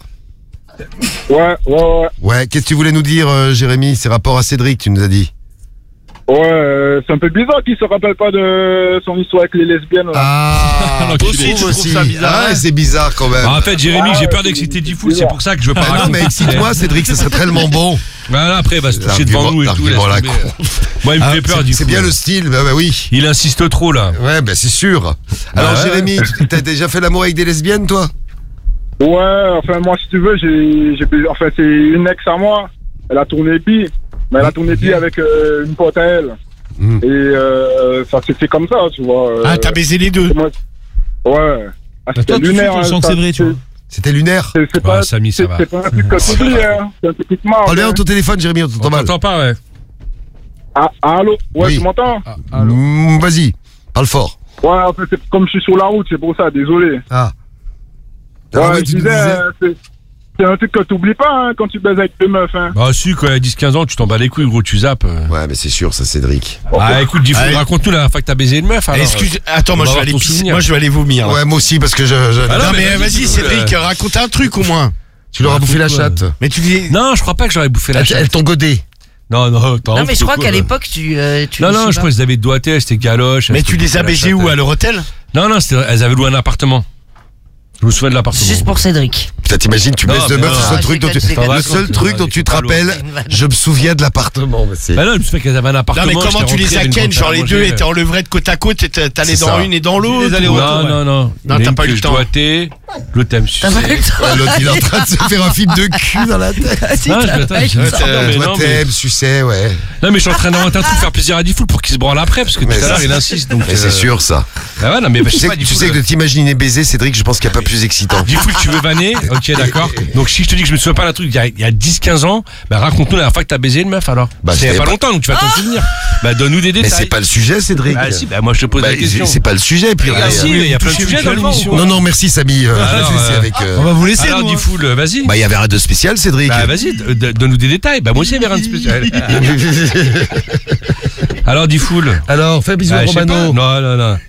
Speaker 10: Ouais, ouais, ouais.
Speaker 2: Ouais, qu'est-ce que tu voulais nous dire, euh, Jérémy? C'est rapport à Cédric, tu nous as dit.
Speaker 10: Ouais, euh, c'est un peu bizarre qu'il se rappelle pas de son histoire avec les lesbiennes. Là.
Speaker 2: Ah,
Speaker 9: L'enculé.
Speaker 2: toi
Speaker 9: Tu
Speaker 2: aussi,
Speaker 9: trouves ça bizarre,
Speaker 2: Ah,
Speaker 9: ouais.
Speaker 2: c'est bizarre quand même.
Speaker 4: Bah, en fait, Jérémy,
Speaker 10: Ah,
Speaker 4: j'ai peur
Speaker 10: ouais,
Speaker 4: d'exciter
Speaker 10: c'est
Speaker 4: Diffoul, c'est
Speaker 10: bizarre.
Speaker 4: pour ça que je veux pas
Speaker 2: Ah non, mais excite-moi, Cédric, ça serait tellement bon.
Speaker 4: Voilà, après, il va se toucher devant nous et tout.
Speaker 2: L'argument
Speaker 4: laisse
Speaker 2: la
Speaker 4: tomber.
Speaker 2: con.
Speaker 4: Moi, il me
Speaker 2: Ah,
Speaker 4: fait peur,
Speaker 2: c'est-
Speaker 4: Diffoul.
Speaker 2: C'est bien le style, bah, bah oui.
Speaker 4: Il insiste trop, là.
Speaker 2: Ouais, bah c'est sûr. Alors,
Speaker 4: ouais.
Speaker 2: Jérémy, tu- t'as déjà fait l'amour avec des lesbiennes, toi?
Speaker 10: Ouais, enfin, moi, si tu veux, j'ai. j'ai- Enfin, c'est une ex à moi. Elle a tourné bi. Mais elle a tourné bi avec euh, une pote à elle.
Speaker 2: Mm.
Speaker 10: Et euh, ça s'est fait comme ça, tu vois. euh,
Speaker 5: Ah, t'as baisé les deux.
Speaker 10: moi- Ouais. Ah,
Speaker 9: Bah, toi, tout de suite, on
Speaker 10: hein,
Speaker 9: sent que
Speaker 10: ça,
Speaker 9: c'est vrai, tu vois.
Speaker 2: C'était lunaire.
Speaker 10: C'est c'est
Speaker 4: Ouais,
Speaker 10: pas,
Speaker 4: Samy, ça
Speaker 10: c'est-
Speaker 4: va.
Speaker 10: c'est pas un truc que tu dis, hein. C'est un truc qui te marre.
Speaker 2: Parle bien
Speaker 10: hein.
Speaker 2: dans ton téléphone, Jérémy, on t'entend
Speaker 4: On
Speaker 2: mal.
Speaker 4: t'entend pas, ouais.
Speaker 10: Ah, allô? Ouais,
Speaker 2: Oui.
Speaker 10: tu m'entends?
Speaker 2: Mm, Vas-y, parle fort.
Speaker 10: Ouais, en fait, c'est comme je suis sur la route, c'est pour ça, désolé.
Speaker 2: Ah.
Speaker 10: Ouais,
Speaker 2: Alors, oui,
Speaker 10: je
Speaker 2: tu nous
Speaker 10: disais,
Speaker 2: disais-
Speaker 10: euh, c'est c'est un truc que t'oublies pas hein, quand tu baises avec deux meufs. Hein.
Speaker 4: Bah, si, quand il y a dix quinze ans, tu t'en bats les couilles, gros, tu zappes.
Speaker 2: Ouais, mais c'est sûr, ça, Cédric.
Speaker 4: Ah, écoute, Diffoul,
Speaker 5: Allez.
Speaker 4: raconte-nous la fois que t'as baisé une meuf, alors.
Speaker 5: Excuse, attends,
Speaker 4: On
Speaker 5: moi
Speaker 4: va
Speaker 5: je vais
Speaker 4: voir
Speaker 5: aller
Speaker 4: ton
Speaker 5: pisser.
Speaker 4: souvenir.
Speaker 5: Moi je vais aller vomir. là.
Speaker 2: Ouais, moi aussi, parce que je. je-
Speaker 4: Ah
Speaker 5: non,
Speaker 4: non,
Speaker 5: mais
Speaker 4: mais
Speaker 5: vas-y,
Speaker 4: vas-y,
Speaker 5: Cédric,
Speaker 4: euh,
Speaker 5: raconte un truc au moins.
Speaker 2: Tu leur as bouffé la
Speaker 4: Raconte-toi.
Speaker 2: chatte.
Speaker 5: Mais tu dis.
Speaker 4: Non, je crois pas que j'aurais bouffé la
Speaker 2: Elles
Speaker 4: chatte.
Speaker 2: elles t'ont godé.
Speaker 4: Non, non, t'en
Speaker 3: Non, mais je crois
Speaker 4: quoi,
Speaker 3: qu'à
Speaker 4: là.
Speaker 3: l'époque, tu. euh, tu
Speaker 4: Non,
Speaker 3: je
Speaker 4: non,
Speaker 3: sais
Speaker 4: je
Speaker 3: pas.
Speaker 4: crois qu'elles avaient doigté, c'était galoche.
Speaker 5: Mais tu les as baisés où? À leur hôtel?
Speaker 4: Non, non, c'était- elles avaient loué un appartement. Je me souviens de l'appartement.
Speaker 3: Juste pour Cédric.
Speaker 2: Putain, t'imagines, tu
Speaker 4: Non,
Speaker 2: baisses deux
Speaker 4: mais
Speaker 2: meufs,
Speaker 4: non.
Speaker 2: le seul
Speaker 3: Ah,
Speaker 2: truc dont tu,
Speaker 3: c'est
Speaker 4: pas
Speaker 2: le
Speaker 4: vrai,
Speaker 2: seul
Speaker 4: c'est
Speaker 2: truc
Speaker 4: pas
Speaker 2: dont
Speaker 4: vrai,
Speaker 2: tu te
Speaker 4: c'est pas lourd.
Speaker 2: rappelles, je me souviens de l'appartement. mais c'est-
Speaker 4: Bah non, je me souviens qu'elles avaient un
Speaker 5: Non,
Speaker 4: appartement.
Speaker 5: mais comment
Speaker 4: j'étais
Speaker 5: tu les
Speaker 4: rentré,
Speaker 5: as
Speaker 4: elles
Speaker 5: ken?
Speaker 4: me
Speaker 5: Genre les
Speaker 4: montaient à
Speaker 5: deux
Speaker 4: manger.
Speaker 5: étaient en levrette côte à côte et t'allais
Speaker 2: C'est
Speaker 5: dans
Speaker 2: ça.
Speaker 5: une et dans l'autre.
Speaker 9: Les allers-
Speaker 5: ou-
Speaker 4: Non, non, non.
Speaker 5: Non,
Speaker 4: Il y en a
Speaker 5: t'as
Speaker 4: une
Speaker 5: pas eu
Speaker 4: que
Speaker 5: le
Speaker 4: je
Speaker 5: temps.
Speaker 4: doigtais, l'autre, elle me
Speaker 3: T'as pas eu
Speaker 4: suçait.
Speaker 3: le temps.
Speaker 2: Ouais, l'autre, il est en train de se faire un film de cul dans la tête.
Speaker 3: Si,
Speaker 4: Non, je
Speaker 3: t'as
Speaker 4: m'attends,
Speaker 3: pas eu
Speaker 4: je
Speaker 3: le
Speaker 4: m'attends.
Speaker 3: temps.
Speaker 4: Non, mais
Speaker 2: Toi,
Speaker 4: non, mais-
Speaker 2: t'aimes, sucais, ouais.
Speaker 4: Non, mais je suis en train d'inventer un truc, faire plaisir à Diffoul pour qu'il se branle après, parce que tout
Speaker 2: Mais
Speaker 4: à l'heure,
Speaker 2: c'est-
Speaker 4: il insiste. Donc,
Speaker 2: Mais c'est
Speaker 4: euh,
Speaker 2: sûr, ça.
Speaker 4: Bah ouais, non, mais bah, je
Speaker 2: Tu
Speaker 4: sais
Speaker 2: sais,
Speaker 4: pas,
Speaker 2: que- tu
Speaker 4: Diffoul,
Speaker 2: sais que de t'imaginer baiser, Cédric, je pense qu'il n'y a pas plus excitant.
Speaker 4: Diffoul, tu veux vanner? Ok, d'accord. Donc, si je te dis que je me souviens pas d'un truc il y a, il y a dix quinze ans, bah, raconte-nous la dernière fois que t'as baisé une meuf, alors.
Speaker 2: Bah,
Speaker 4: C'était il y a
Speaker 2: c'était
Speaker 4: pas
Speaker 2: pas-
Speaker 4: longtemps, donc tu vas t'en souvenir. Bah, donne-nous des
Speaker 2: Mais
Speaker 4: détails.
Speaker 2: c'est pas le sujet, Cédric.
Speaker 4: Bah, si, bah, moi, je te pose
Speaker 2: Bah,
Speaker 4: la question.
Speaker 2: c'est pas le sujet, puis
Speaker 4: Ah,
Speaker 2: regardez,
Speaker 4: si,
Speaker 2: hein.
Speaker 4: il y a plein de
Speaker 9: touchez
Speaker 4: sujets dans
Speaker 9: mutuellement,
Speaker 4: l'émission.
Speaker 2: Non, non, merci, Samy. euh,
Speaker 4: Alors,
Speaker 2: c'est
Speaker 4: euh,
Speaker 2: avec, euh,
Speaker 9: On va vous laisser,
Speaker 4: Alors,
Speaker 9: nous. hein.
Speaker 4: Diffoul, euh, vas-y.
Speaker 2: Bah, il y avait rien de spécial, Cédric.
Speaker 4: Bah, vas-y, d- d- donne-nous des détails. Bah, moi aussi, il y avait rien de spécial. Alors, Diffoul.
Speaker 2: Alors, fais bisous
Speaker 4: Ah,
Speaker 2: à
Speaker 4: je sais pas.
Speaker 2: Romano.
Speaker 4: Non, non, non.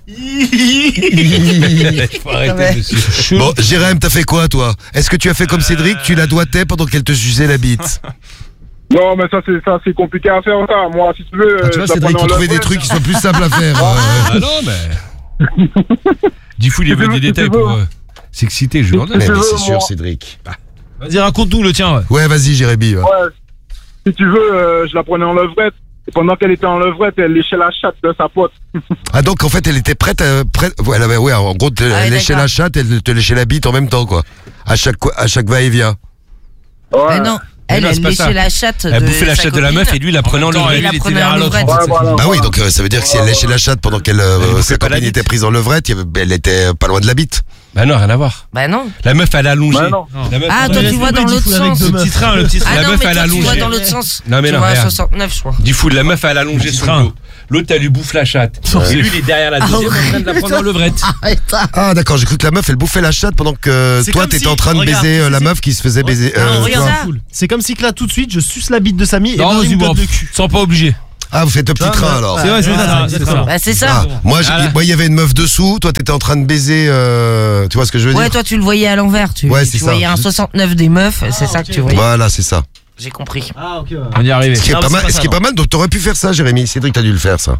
Speaker 4: Il faut arrêter dessus.
Speaker 2: Bon, Jérém, t'as fait quoi, toi? Est-ce que tu as fait comme Cédric, tu la doigtais pendant qu'elle te suçait la bite?
Speaker 10: Non, mais ça, c'est ça, c'est compliqué à faire, ça. Moi, si tu veux.
Speaker 2: Ah, tu vois,
Speaker 10: euh, je la
Speaker 2: Cédric,
Speaker 10: prenais
Speaker 2: faut
Speaker 10: en
Speaker 2: trouver des
Speaker 10: levrette.
Speaker 2: trucs qui soient plus simples à faire. euh.
Speaker 4: Ah non, mais. Diffoul, il veut des détails pour euh, s'exciter, je lui en donne.
Speaker 2: Mais,
Speaker 10: tu
Speaker 2: mais
Speaker 10: veux,
Speaker 2: c'est
Speaker 10: moi.
Speaker 2: sûr, Cédric.
Speaker 9: Vas-y, raconte-nous le tien, ouais.
Speaker 2: Ouais, vas-y, Jérémy. ouais.
Speaker 10: Ouais. Si tu veux, euh, je la prenais en levrette. Et pendant qu'elle était en levrette, elle léchait la chatte de sa pote.
Speaker 2: Ah, donc en fait, elle était prête à. Prête, ouais, elle avait- ouais, en gros, te-
Speaker 3: Ah,
Speaker 2: elle léchait
Speaker 3: d'accord.
Speaker 2: la chatte, elle te léchait la bite en même temps, quoi. À chaque, à chaque va-et-vient.
Speaker 10: Ouais.
Speaker 3: Ah non, elle,
Speaker 4: non,
Speaker 3: elle
Speaker 4: c'est pas ça.
Speaker 3: léchait la chatte
Speaker 4: Elle
Speaker 3: de
Speaker 4: bouffait la
Speaker 3: sa
Speaker 4: chatte de la
Speaker 3: copine.
Speaker 4: meuf et lui la prenait en
Speaker 3: temps,
Speaker 4: levrette.
Speaker 3: il la
Speaker 4: Il était
Speaker 3: prenait
Speaker 4: vers
Speaker 3: en
Speaker 4: l'autre.
Speaker 3: levrette.
Speaker 10: Ouais, voilà.
Speaker 2: Bah oui, donc euh, ça veut dire que si elle léchait la chatte pendant qu'elle euh,
Speaker 7: Elle bouffait
Speaker 2: sa
Speaker 7: pas la
Speaker 2: copine
Speaker 7: bite.
Speaker 2: était prise en levrette, il y avait- elle était pas loin de la bite.
Speaker 4: Bah non, rien à voir.
Speaker 3: Bah non.
Speaker 4: La meuf, elle a allongé.
Speaker 10: Bah non.
Speaker 4: La meuf,
Speaker 3: Ah, toi tu vois dans l'autre sens.
Speaker 7: Le petit train, le petit train.
Speaker 3: Ah
Speaker 4: La
Speaker 3: non,
Speaker 4: meuf,
Speaker 3: mais
Speaker 4: elle
Speaker 3: toi
Speaker 4: a
Speaker 3: tu vois
Speaker 4: allongé.
Speaker 3: dans l'autre sens.
Speaker 4: Non, mais
Speaker 3: Tu
Speaker 4: non,
Speaker 3: vois à
Speaker 4: regarde.
Speaker 3: soixante-neuf, je crois.
Speaker 4: Du fou, la meuf, elle a allongé
Speaker 7: Petit
Speaker 4: son
Speaker 7: train.
Speaker 4: dos. L'autre, elle lui bouffe la chatte. Et lui, il est derrière la deuxième en train de la prendre en levrette.
Speaker 2: Ah, d'accord, j'ai cru que la meuf, elle bouffait la chatte pendant que
Speaker 11: C'est
Speaker 2: toi,
Speaker 11: comme
Speaker 2: t'étais
Speaker 11: si-
Speaker 2: en train de
Speaker 11: regarde,
Speaker 2: baiser euh,
Speaker 11: c'est-
Speaker 2: la
Speaker 11: c'est-
Speaker 2: meuf qui se faisait baiser.
Speaker 11: Non,
Speaker 2: euh,
Speaker 11: regarde,
Speaker 2: toi.
Speaker 11: c'est cool. C'est comme si que là, tout de suite, je suce la bite de Samy et
Speaker 4: Non,
Speaker 11: Marie
Speaker 4: vas-y,
Speaker 11: me
Speaker 4: bon,
Speaker 11: donne le cul.
Speaker 4: sans pas obligé.
Speaker 2: Ah, vous faites un petit
Speaker 11: Ça,
Speaker 2: train
Speaker 11: ouais.
Speaker 2: alors.
Speaker 11: C'est vrai, c'est ça, c'est ça.
Speaker 3: Bah c'est ça.
Speaker 2: Ah, moi, j'ai-
Speaker 4: Voilà.
Speaker 2: moi, il y avait une meuf dessous, toi, t'étais en train de baiser. euh, tu vois ce que je veux
Speaker 3: Ouais,
Speaker 2: dire?
Speaker 3: toi tu le voyais à l'envers. Tu,
Speaker 2: Ouais,
Speaker 3: tu
Speaker 2: c'est ça.
Speaker 3: voyais un soixante-neuf des meufs, c'est ça que tu voyais.
Speaker 2: Voilà, c'est ça.
Speaker 3: J'ai compris.
Speaker 11: Ah, ok. ouais.
Speaker 7: On y est arrivé.
Speaker 2: Ce qui est
Speaker 11: Non,
Speaker 2: pas
Speaker 11: mais
Speaker 2: mal,
Speaker 11: c'est pas
Speaker 2: ce
Speaker 11: ça,
Speaker 2: qui est pas
Speaker 11: non.
Speaker 2: mal, donc t'aurais pu faire ça, Jérémy. Cédric, t'as dû le faire, ça.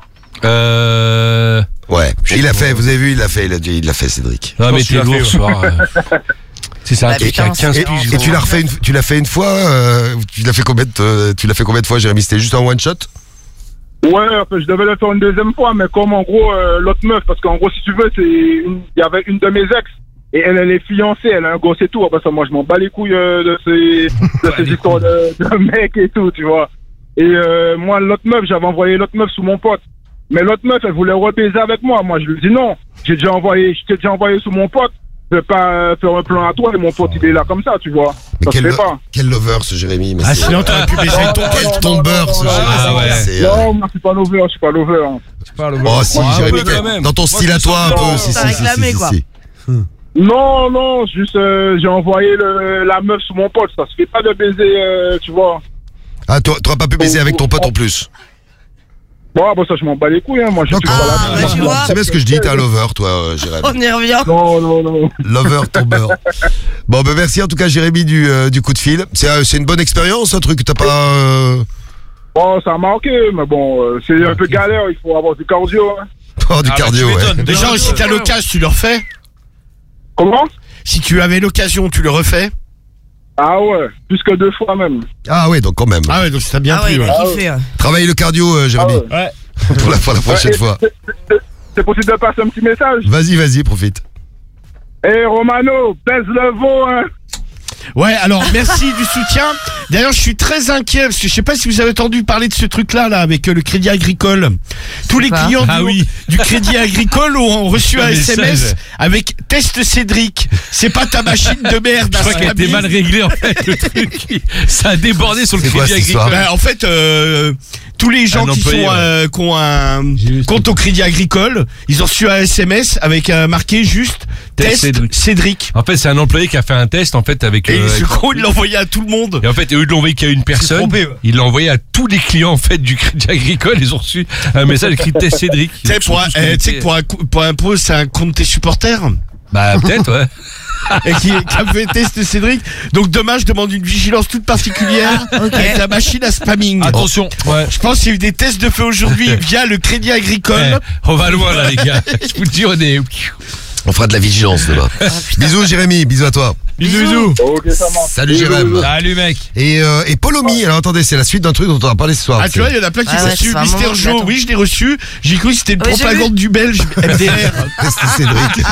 Speaker 4: Euh.
Speaker 2: Ouais, il l'a fait, vous avez vu, il l'a fait, il l'a dit- il l'a fait, Cédric.
Speaker 4: Non, mais
Speaker 7: pense
Speaker 4: t'es
Speaker 7: qu'il a
Speaker 4: lourd
Speaker 7: fait,
Speaker 4: ce soir. euh. C'est ça,
Speaker 3: Bah,
Speaker 4: un truc
Speaker 3: putain,
Speaker 4: à quinze
Speaker 3: c'est-
Speaker 4: piges.
Speaker 2: Et tu l'as refait une, tu l'as fait une fois, euh, tu l'as fait combien de, euh, tu l'as fait combien de fois, Jérémy? C'était juste un one shot?
Speaker 10: Ouais, enfin, je devais le faire une deuxième fois, mais comme en gros, euh, l'autre meuf, parce qu'en gros, si tu veux, c'est une- il y avait une de mes ex, et elle, elle est fiancée, elle a un gosse et tout. Après ça, moi, je m'en bats les couilles euh, de ces, de ces histoires de, de mecs et tout, tu vois. Et euh, moi, l'autre meuf, j'avais envoyé l'autre meuf sous mon pote. Mais l'autre meuf, elle voulait rebaiser avec moi. Moi, je lui dis non. J'ai déjà envoyé, je t'ai déjà envoyé sous mon pote. Je vais pas euh, faire un plan à toi et mon pote, il est là comme ça, tu vois.
Speaker 2: Mais
Speaker 10: Ça se
Speaker 2: quel,
Speaker 10: fait pas.
Speaker 2: quel lover, ce Jérémy, mais
Speaker 5: Ah,
Speaker 2: c'est-
Speaker 5: sinon, t'aurais pu baiser ton
Speaker 2: quel
Speaker 10: non,
Speaker 2: tombeur,
Speaker 10: non,
Speaker 2: ce
Speaker 10: non,
Speaker 2: Jérémy.
Speaker 4: ah ouais.
Speaker 2: c'est, euh,
Speaker 10: Non, moi, je suis pas lover, je suis pas lover. hein.
Speaker 2: Oh, si,
Speaker 10: Ouais,
Speaker 2: Jérémy,
Speaker 4: un peu quand même.
Speaker 2: dans ton
Speaker 4: Moi,
Speaker 2: style
Speaker 4: je
Speaker 2: à
Speaker 4: me
Speaker 2: toi, un
Speaker 10: sens
Speaker 2: peu,
Speaker 10: bien,
Speaker 2: si, si,
Speaker 3: t'as
Speaker 2: si, si,
Speaker 3: réclamé,
Speaker 2: si,
Speaker 3: quoi.
Speaker 2: si.
Speaker 10: Non, non, juste euh, j'ai envoyé le, la meuf sous mon pote. Ça se fait pas de baiser, euh, tu vois.
Speaker 2: Ah, toi, t'auras pas pu baiser avec ton pote en plus.
Speaker 10: Bon, bon, ça, je m'en bats les couilles, hein. Moi, je suis
Speaker 2: D'accord.
Speaker 10: pas là.
Speaker 3: Ah, bah, tu vois.
Speaker 2: C'est bien ce que je dis, t'es un lover, toi, euh, Jérémy.
Speaker 3: On y revient.
Speaker 10: Non, non, non.
Speaker 2: Lover, tombeur. Bon, ben merci en tout cas, Jérémy, du, euh, du coup de fil. C'est euh, c'est une bonne expérience, un truc que t'as pas. euh,
Speaker 10: Bon, ça a marqué, mais bon, euh, c'est un peu galère. Il faut avoir du cardio. Hein.
Speaker 2: Oh, du
Speaker 7: Ah, bah,
Speaker 2: cardio,
Speaker 7: tu
Speaker 2: ouais.
Speaker 7: m'étonnes.
Speaker 5: Déjà, si t'as l'occasion, tu le refais.
Speaker 10: Comment?
Speaker 5: Si tu avais l'occasion, tu le refais.
Speaker 10: Ah ouais, plus que deux fois même.
Speaker 2: Ah, ouais, donc quand même.
Speaker 5: Ah ouais, donc ça bien
Speaker 3: Ah ouais,
Speaker 5: pris.
Speaker 3: il
Speaker 5: ouais.
Speaker 3: a kiffé. ouais.
Speaker 2: Travaille le cardio, euh,
Speaker 10: Ah
Speaker 2: Jérémy.
Speaker 10: ouais.
Speaker 7: Ouais.
Speaker 2: Pour, la, pour la prochaine
Speaker 10: Ouais, et
Speaker 2: fois.
Speaker 10: c'est- c'est- C'est possible de passer un petit message?
Speaker 2: Vas-y, vas-y, profite.
Speaker 10: Eh, Romano, pèse le veau, hein.
Speaker 5: Ouais, alors merci du soutien. D'ailleurs, je suis très inquiet parce que je sais pas si vous avez entendu parler de ce truc-là là avec euh, le Crédit Agricole. Tous les
Speaker 3: Quoi
Speaker 5: clients
Speaker 7: Ah
Speaker 5: du,
Speaker 7: oui.
Speaker 5: du Crédit Agricole ont reçu un
Speaker 7: Un
Speaker 5: S M S
Speaker 7: message.
Speaker 5: avec test Cédric. C'est pas ta machine de merde.
Speaker 4: Je crois qu'elle était mal réglée en fait, le truc. Ça a débordé sur le
Speaker 2: C'est quoi,
Speaker 4: crédit
Speaker 2: cette histoire
Speaker 4: agricole.
Speaker 5: Ben, en fait, euh, tous les gens
Speaker 4: Un
Speaker 5: qui,
Speaker 4: employé,
Speaker 5: sont,
Speaker 4: ouais.
Speaker 5: euh, qui ont un
Speaker 7: J'ai vu ce
Speaker 5: compte au Crédit Agricole, ils ont reçu un S M S avec euh, marqué juste
Speaker 4: Test
Speaker 5: test
Speaker 4: Cédric.
Speaker 5: Cédric.
Speaker 4: En fait, c'est un employé qui a fait un test en fait avec.
Speaker 5: Et
Speaker 4: euh,
Speaker 5: ce
Speaker 4: avec-
Speaker 5: gros, il l'a envoyé à tout le monde.
Speaker 4: Et en fait, au lieu de l'envoyer qu'à une personne,
Speaker 7: trompé, ouais.
Speaker 4: il l'a envoyé à tous les clients en fait du Crédit Agricole. Ils ont reçu un message écrit test Cédric.
Speaker 5: Tu sais, pour un, eh, tu sais que pour un, coup- pour un pro, c'est un compte de tes supporters.
Speaker 4: Bah peut-être ouais.
Speaker 5: Et qui, qui a fait test Cédric. Donc demain, je demande une vigilance toute particulière
Speaker 3: Ah, ok.
Speaker 5: avec la machine à spamming.
Speaker 7: Attention. Ouais.
Speaker 5: Je pense qu'il y a eu des tests de fait aujourd'hui via le Crédit Agricole.
Speaker 4: Eh, on va loin là les gars. Je vous le dis, on est.
Speaker 2: On fera de la vigilance demain. Bisous, Jérémy, bisous à toi.
Speaker 7: Bisous, bisous.
Speaker 10: Ok, ça marche.
Speaker 2: Salut, Jérémy.
Speaker 7: Salut, mec.
Speaker 2: Et, euh, et Polomi, alors attendez, c'est la suite d'un truc dont on a parlé ce soir.
Speaker 5: Ah, tu vois, il y en a plein qui
Speaker 3: Ah
Speaker 5: ont
Speaker 3: ouais,
Speaker 5: reçu
Speaker 3: ça fait un
Speaker 5: Mister
Speaker 3: moment que
Speaker 5: Joe.
Speaker 3: j'attends.
Speaker 5: Oui, je l'ai reçu. J'ai cru que c'était une
Speaker 3: Ah, mais j'ai
Speaker 5: propagande du Belge M D R.
Speaker 2: Test Cédric.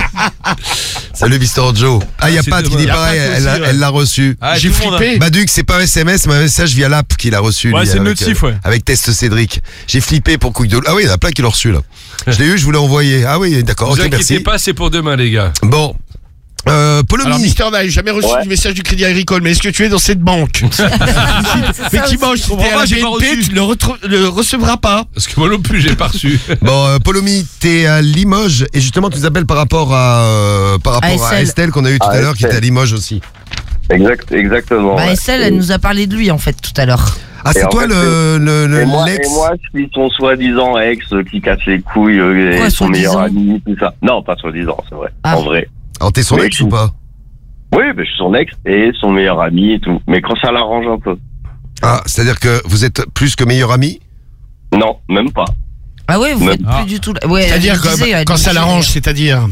Speaker 2: Salut, Mister Joe. Ah, il y a
Speaker 4: c'est
Speaker 2: Pat qui
Speaker 4: dommage.
Speaker 2: dit
Speaker 4: Y a
Speaker 2: pareil,
Speaker 7: Pat
Speaker 2: elle
Speaker 7: aussi,
Speaker 2: a-
Speaker 7: ouais.
Speaker 2: elle l'a reçu.
Speaker 7: Ah,
Speaker 5: J'ai
Speaker 7: tout le monde,
Speaker 5: flippé.
Speaker 2: Baduc, c'est pas un S M S, mais un message via l'app qu'il a reçu.
Speaker 7: Ouais,
Speaker 2: lui,
Speaker 7: c'est le
Speaker 2: avec,
Speaker 7: notif,
Speaker 2: euh,
Speaker 7: ouais.
Speaker 2: Avec Test Cédric. J'ai flippé pour couille de. Ah oui, il y en a plein qui l'ont reçu, là. Je l'ai eu, je vous l'ai envoyé. Ah oui, d'accord,
Speaker 4: Vous
Speaker 2: ok,
Speaker 4: inquiétez
Speaker 2: merci.
Speaker 4: pas, c'est pour demain les gars.
Speaker 2: Bon. Euh, Polomi.
Speaker 5: Alors, Mister n'a jamais reçu
Speaker 10: Ouais.
Speaker 5: de message du Crédit Agricole, mais est-ce que tu es dans cette banque? Effectivement, si
Speaker 7: comprends
Speaker 5: t'es à
Speaker 7: pas,
Speaker 5: la
Speaker 7: j'ai pas
Speaker 5: B N P,
Speaker 7: reçu.
Speaker 5: tu le, retro- le recevras pas.
Speaker 4: Parce que moi non plus, j'ai pas reçu.
Speaker 2: Bon, euh, Polomi, t'es à Limoges et justement tu nous appelles par rapport à euh, par rapport à,
Speaker 3: À Estelle.
Speaker 2: Estelle qu'on a eu tout
Speaker 12: À
Speaker 2: à l'heure qui
Speaker 12: Estelle.
Speaker 2: était à Limoges aussi.
Speaker 12: Exact, exactement.
Speaker 3: Bah
Speaker 12: ouais.
Speaker 3: Estelle, elle nous a parlé de lui en fait tout à l'heure.
Speaker 2: Ah,
Speaker 12: Et
Speaker 2: c'est
Speaker 12: en
Speaker 2: toi
Speaker 12: fait,
Speaker 2: le le le-
Speaker 12: Et moi,
Speaker 2: l'ex.
Speaker 12: et moi, je suis son soi-disant ex euh, qui casse les couilles euh, et
Speaker 3: Quoi,
Speaker 12: son meilleur
Speaker 3: soi-disant
Speaker 12: ami, tout ça. Non, pas soi-disant, c'est vrai.
Speaker 3: Ah.
Speaker 12: En vrai.
Speaker 2: Alors t'es son
Speaker 12: Mais
Speaker 2: ex
Speaker 12: tu-
Speaker 2: ou pas?
Speaker 12: Oui, mais je suis son ex et son meilleur ami et tout. Mais quand ça l'arrange un peu.
Speaker 2: Ah, c'est-à-dire que vous êtes plus que meilleurs amis?
Speaker 12: Non, même pas.
Speaker 3: Ah ouais, vous
Speaker 12: Mais-
Speaker 3: faites
Speaker 7: Ah.
Speaker 3: plus du tout. Ouais,
Speaker 5: C'est-à-dire
Speaker 3: elle
Speaker 5: que,
Speaker 3: disait, elle
Speaker 5: quand ça
Speaker 3: disait,
Speaker 5: l'arrange, c'est-à-dire.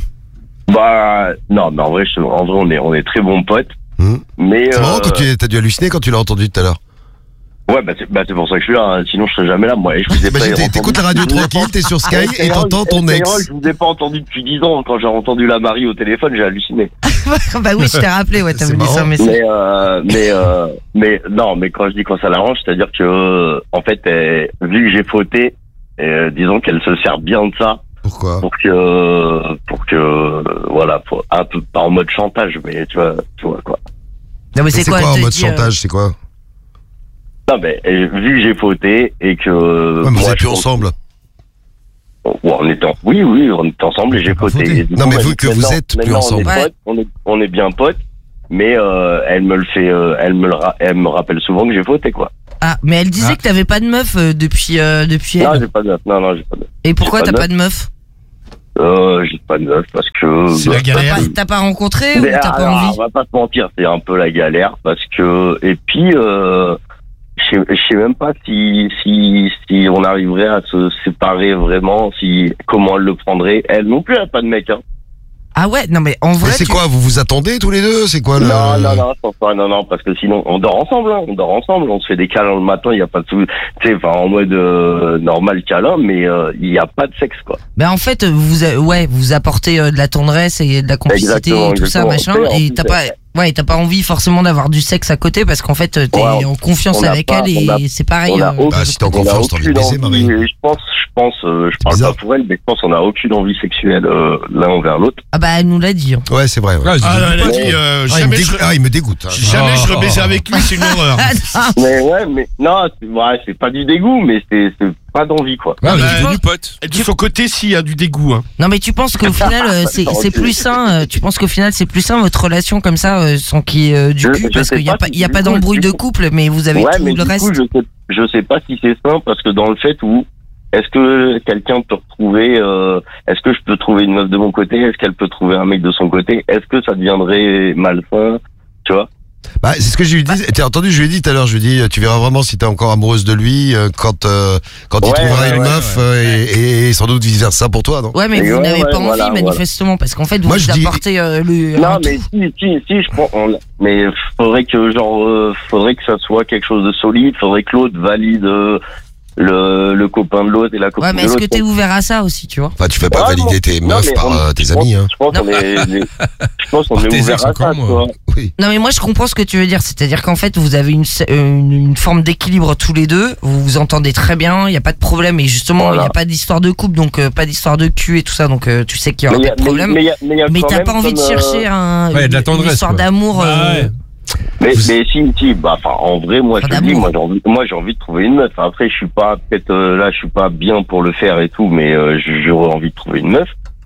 Speaker 12: Bah, non, mais en vrai, je- en vrai, on est, on est très bons potes.
Speaker 2: Hmm.
Speaker 12: Mais,
Speaker 2: C'est marrant
Speaker 12: euh,
Speaker 2: quand tu as dû halluciner quand tu l'as entendu tout à l'heure.
Speaker 12: Ouais, bah c'est bah, c'est pour ça que je suis là, hein. Sinon je serais jamais là, moi. Et je vous ai
Speaker 2: Bah,
Speaker 12: pas
Speaker 2: j'étais-
Speaker 12: entendu-
Speaker 2: t'écoutes la radio tranquille, t'es sur Sky
Speaker 12: Avec
Speaker 2: et t'entends ton
Speaker 12: Skyrock,
Speaker 2: ex.
Speaker 12: Je vous ai pas entendu depuis dix ans. Quand j'ai entendu la Marie au téléphone, j'ai halluciné.
Speaker 3: Bah oui, je t'ai rappelé, ouais, t'as
Speaker 2: C'est
Speaker 3: voulu
Speaker 2: marrant.
Speaker 3: ça un message.
Speaker 12: Mais, euh, mais, euh, mais, non, mais quand je dis quand ça l'arrange, c'est-à-dire que, euh, en fait, elle- vu que j'ai fauté, euh, disons qu'elle se sert bien de ça.
Speaker 2: Pourquoi?
Speaker 12: Pour que, pour que, euh, voilà, pour, un peu, pas en mode chantage, mais tu vois, tu vois quoi.
Speaker 3: Non, mais
Speaker 2: Mais
Speaker 3: c'est
Speaker 2: C'est
Speaker 3: quoi,
Speaker 2: quoi
Speaker 3: elle
Speaker 2: en
Speaker 3: te
Speaker 2: mode
Speaker 3: dit, euh,
Speaker 2: chantage? C'est quoi?
Speaker 12: Non, mais, euh, vu que j'ai fauté et que.
Speaker 2: Ouais, mais vous
Speaker 12: moi,
Speaker 2: êtes plus
Speaker 12: je-
Speaker 2: ensemble.
Speaker 12: Ouais, on était en- oui, oui, on était ensemble et j'ai
Speaker 2: pas
Speaker 12: fauté.
Speaker 2: fauté.
Speaker 12: Et du
Speaker 2: Non,
Speaker 12: coup,
Speaker 2: mais
Speaker 12: elle-
Speaker 2: vous, que vous
Speaker 12: maintenant-
Speaker 2: êtes plus
Speaker 12: maintenant,
Speaker 2: ensemble.
Speaker 12: On est,
Speaker 3: Ouais.
Speaker 12: potes, on est, on est bien potes, mais euh, elle me le fait, euh, elle me le, ra- elle me rappelle souvent que j'ai fauté, quoi.
Speaker 3: Ah, mais elle disait
Speaker 4: Ah.
Speaker 3: que t'avais pas de meuf euh, depuis, euh, depuis
Speaker 12: Non,
Speaker 3: elle.
Speaker 12: j'ai pas de meuf. Non, non, j'ai pas de meuf.
Speaker 3: Et pourquoi
Speaker 12: j'ai
Speaker 3: t'as
Speaker 12: pas
Speaker 3: pas
Speaker 12: de
Speaker 3: de meuf?
Speaker 12: Euh, j'ai pas de meuf parce que.
Speaker 5: C'est la
Speaker 12: bah,
Speaker 5: galère.
Speaker 3: T'as pas- T'as pas rencontré ou
Speaker 12: Mais
Speaker 3: t'as pas
Speaker 12: alors,
Speaker 3: envie?
Speaker 12: on va pas se mentir, c'est un peu la galère parce que et puis euh, je sais- je sais même pas si si si on arriverait à se séparer vraiment, si comment elle le prendrait. Elle non plus elle a pas de mec, hein.
Speaker 3: Ah ouais, non mais en
Speaker 2: Mais
Speaker 3: vrai.
Speaker 2: c'est
Speaker 3: tu-
Speaker 2: quoi? Vous vous attendez tous les deux? C'est quoi le...
Speaker 12: Non, non, non, je pense pas, non, non, parce que sinon, on dort ensemble, hein, on dort ensemble, on se fait des câlins le matin, il y a pas de sou... tu sais, enfin, en mode euh, normal câlin, mais euh, il y a pas de sexe, quoi.
Speaker 3: Bah en fait, vous, a- ouais, vous apportez euh, de la tendresse et de la complicité
Speaker 12: Exactement,
Speaker 3: et tout ça,
Speaker 12: exactement.
Speaker 3: machin,
Speaker 12: Et en
Speaker 3: et
Speaker 12: plus,
Speaker 3: t'as pas, ouais, t'as pas envie forcément d'avoir du sexe à côté parce qu'en fait, t'es
Speaker 12: Ouais,
Speaker 3: en confiance
Speaker 12: on a
Speaker 3: avec
Speaker 12: pas-
Speaker 3: elle et
Speaker 12: on a-
Speaker 3: c'est pareil.
Speaker 12: on a
Speaker 3: euh,
Speaker 12: aucun-
Speaker 2: Bah, si t'es en
Speaker 12: on a
Speaker 2: confiance, t'as envie de
Speaker 12: aucune
Speaker 2: baiser,
Speaker 12: envie,
Speaker 2: Marie.
Speaker 12: et Je pense, je pense, euh, je parle
Speaker 2: bizarre.
Speaker 12: pas pour elle, mais je pense qu'on a aucune envie sexuelle euh, l'un envers l'autre.
Speaker 3: Ah bah elle nous l'a dit. hein.
Speaker 2: Ouais, c'est vrai. ouais.
Speaker 4: Ouais,
Speaker 5: Ah,
Speaker 4: c'est-
Speaker 5: non, elle a
Speaker 12: Ouais.
Speaker 5: dit, euh,
Speaker 2: Ah, il me
Speaker 5: jamais, je,
Speaker 2: dégoûte, ah, il me dégoûte. hein.
Speaker 5: jamais je rebaisais avec lui, c'est une horreur.
Speaker 12: Mais ouais, mais non, c'est ouais, c'est pas du dégoût, mais c'est c'est pas d'envie, quoi.
Speaker 4: Ouais, vous
Speaker 5: Bah,
Speaker 4: êtes devenus potes.
Speaker 5: Et de son côté, s'il y a du dégoût. Hein.
Speaker 3: Non mais tu penses qu'au final euh, c'est
Speaker 12: Attends,
Speaker 3: c'est
Speaker 12: ok.
Speaker 3: plus sain, euh, tu penses qu'au final c'est plus sain votre relation comme ça euh, sans qu'il y ait euh, du
Speaker 12: Je-
Speaker 3: cul
Speaker 12: je
Speaker 3: parce
Speaker 12: sais
Speaker 3: qu'il y a
Speaker 12: pas
Speaker 3: pas
Speaker 12: si
Speaker 3: il y a
Speaker 12: du
Speaker 3: pas
Speaker 12: coup,
Speaker 3: d'embrouille
Speaker 12: du
Speaker 3: de
Speaker 12: coup-
Speaker 3: couple mais vous avez
Speaker 12: Ouais,
Speaker 3: tout
Speaker 12: mais
Speaker 3: le
Speaker 12: du
Speaker 3: reste.
Speaker 12: coup, je sais, je sais pas si c'est sain parce que dans le fait où est-ce que quelqu'un peut retrouver, euh, est-ce que je peux trouver une meuf de mon côté, est-ce qu'elle peut trouver un mec de son côté, est-ce que ça deviendrait malsain, tu vois?
Speaker 2: Bah, c'est ce que je lui dis. T'as entendu, je lui ai dit tout à l'heure, je lui ai dit, tu verras vraiment si t'es encore amoureuse de lui euh, quand, euh, quand il
Speaker 12: Ouais,
Speaker 2: trouvera
Speaker 12: ouais,
Speaker 2: une
Speaker 12: ouais,
Speaker 2: meuf euh, et, et sans doute vice versa pour toi, non?
Speaker 3: Ouais mais
Speaker 12: Et
Speaker 3: vous
Speaker 12: ouais,
Speaker 3: n'avez
Speaker 12: ouais,
Speaker 3: pas envie
Speaker 12: voilà,
Speaker 3: manifestement parce qu'en fait vous
Speaker 2: Moi,
Speaker 3: vous
Speaker 2: je dis-
Speaker 3: apportez euh, le
Speaker 12: Non,
Speaker 3: un
Speaker 12: mais
Speaker 3: tout.
Speaker 12: si, si, si, je pense, on- mais faudrait que, genre, euh, faudrait que ça soit quelque chose de solide, faudrait que l'autre valide euh, le, le copain de l'autre et la copine
Speaker 3: Ouais mais
Speaker 12: de
Speaker 3: est-ce
Speaker 12: l'autre.
Speaker 3: que t'es ouvert à ça aussi tu vois?
Speaker 2: Enfin, tu fais pas
Speaker 12: Ouais,
Speaker 2: valider
Speaker 12: non.
Speaker 2: tes
Speaker 12: Non,
Speaker 2: meufs
Speaker 12: mais
Speaker 2: par
Speaker 12: on-
Speaker 2: euh, tes
Speaker 12: je pense-
Speaker 2: amis, hein.
Speaker 12: Je pense qu'on est, les- je pense qu'on
Speaker 4: Par
Speaker 12: est
Speaker 4: tes
Speaker 12: ouvert
Speaker 4: ex
Speaker 12: à
Speaker 4: encore,
Speaker 12: ça,
Speaker 4: moi.
Speaker 12: tu vois.
Speaker 2: Oui.
Speaker 3: Non mais moi je comprends ce que tu veux dire, c'est-à-dire qu'en fait vous avez une, une, une forme d'équilibre tous les deux, vous vous entendez très bien, il y a pas de problème et justement il
Speaker 12: Voilà.
Speaker 3: y a pas d'histoire de couple donc euh, pas d'histoire de cul et tout ça donc euh, tu sais qu'il y aura
Speaker 12: Mais y
Speaker 3: pas
Speaker 12: a-
Speaker 3: de problème.
Speaker 12: mais- mais y a- mais y a
Speaker 3: Mais
Speaker 12: quand
Speaker 3: t'as
Speaker 12: même
Speaker 3: pas envie de
Speaker 12: comme, euh,
Speaker 3: chercher un,
Speaker 4: Ouais, de la
Speaker 3: une-
Speaker 4: tendresse,
Speaker 3: une histoire
Speaker 4: quoi.
Speaker 3: d'amour.
Speaker 4: Bah
Speaker 3: euh,
Speaker 4: ouais.
Speaker 12: Mais,
Speaker 2: Vous-
Speaker 12: mais si, si, bah, enfin, en vrai, moi,
Speaker 3: Pas
Speaker 12: je te dis,
Speaker 3: d'amour.
Speaker 12: moi, j'ai envie, moi, j'ai envie de trouver une meuf. Après, je suis pas, peut-être, euh, là, je suis pas bien pour le faire et tout, mais euh, j- j'aurais envie de trouver une meuf.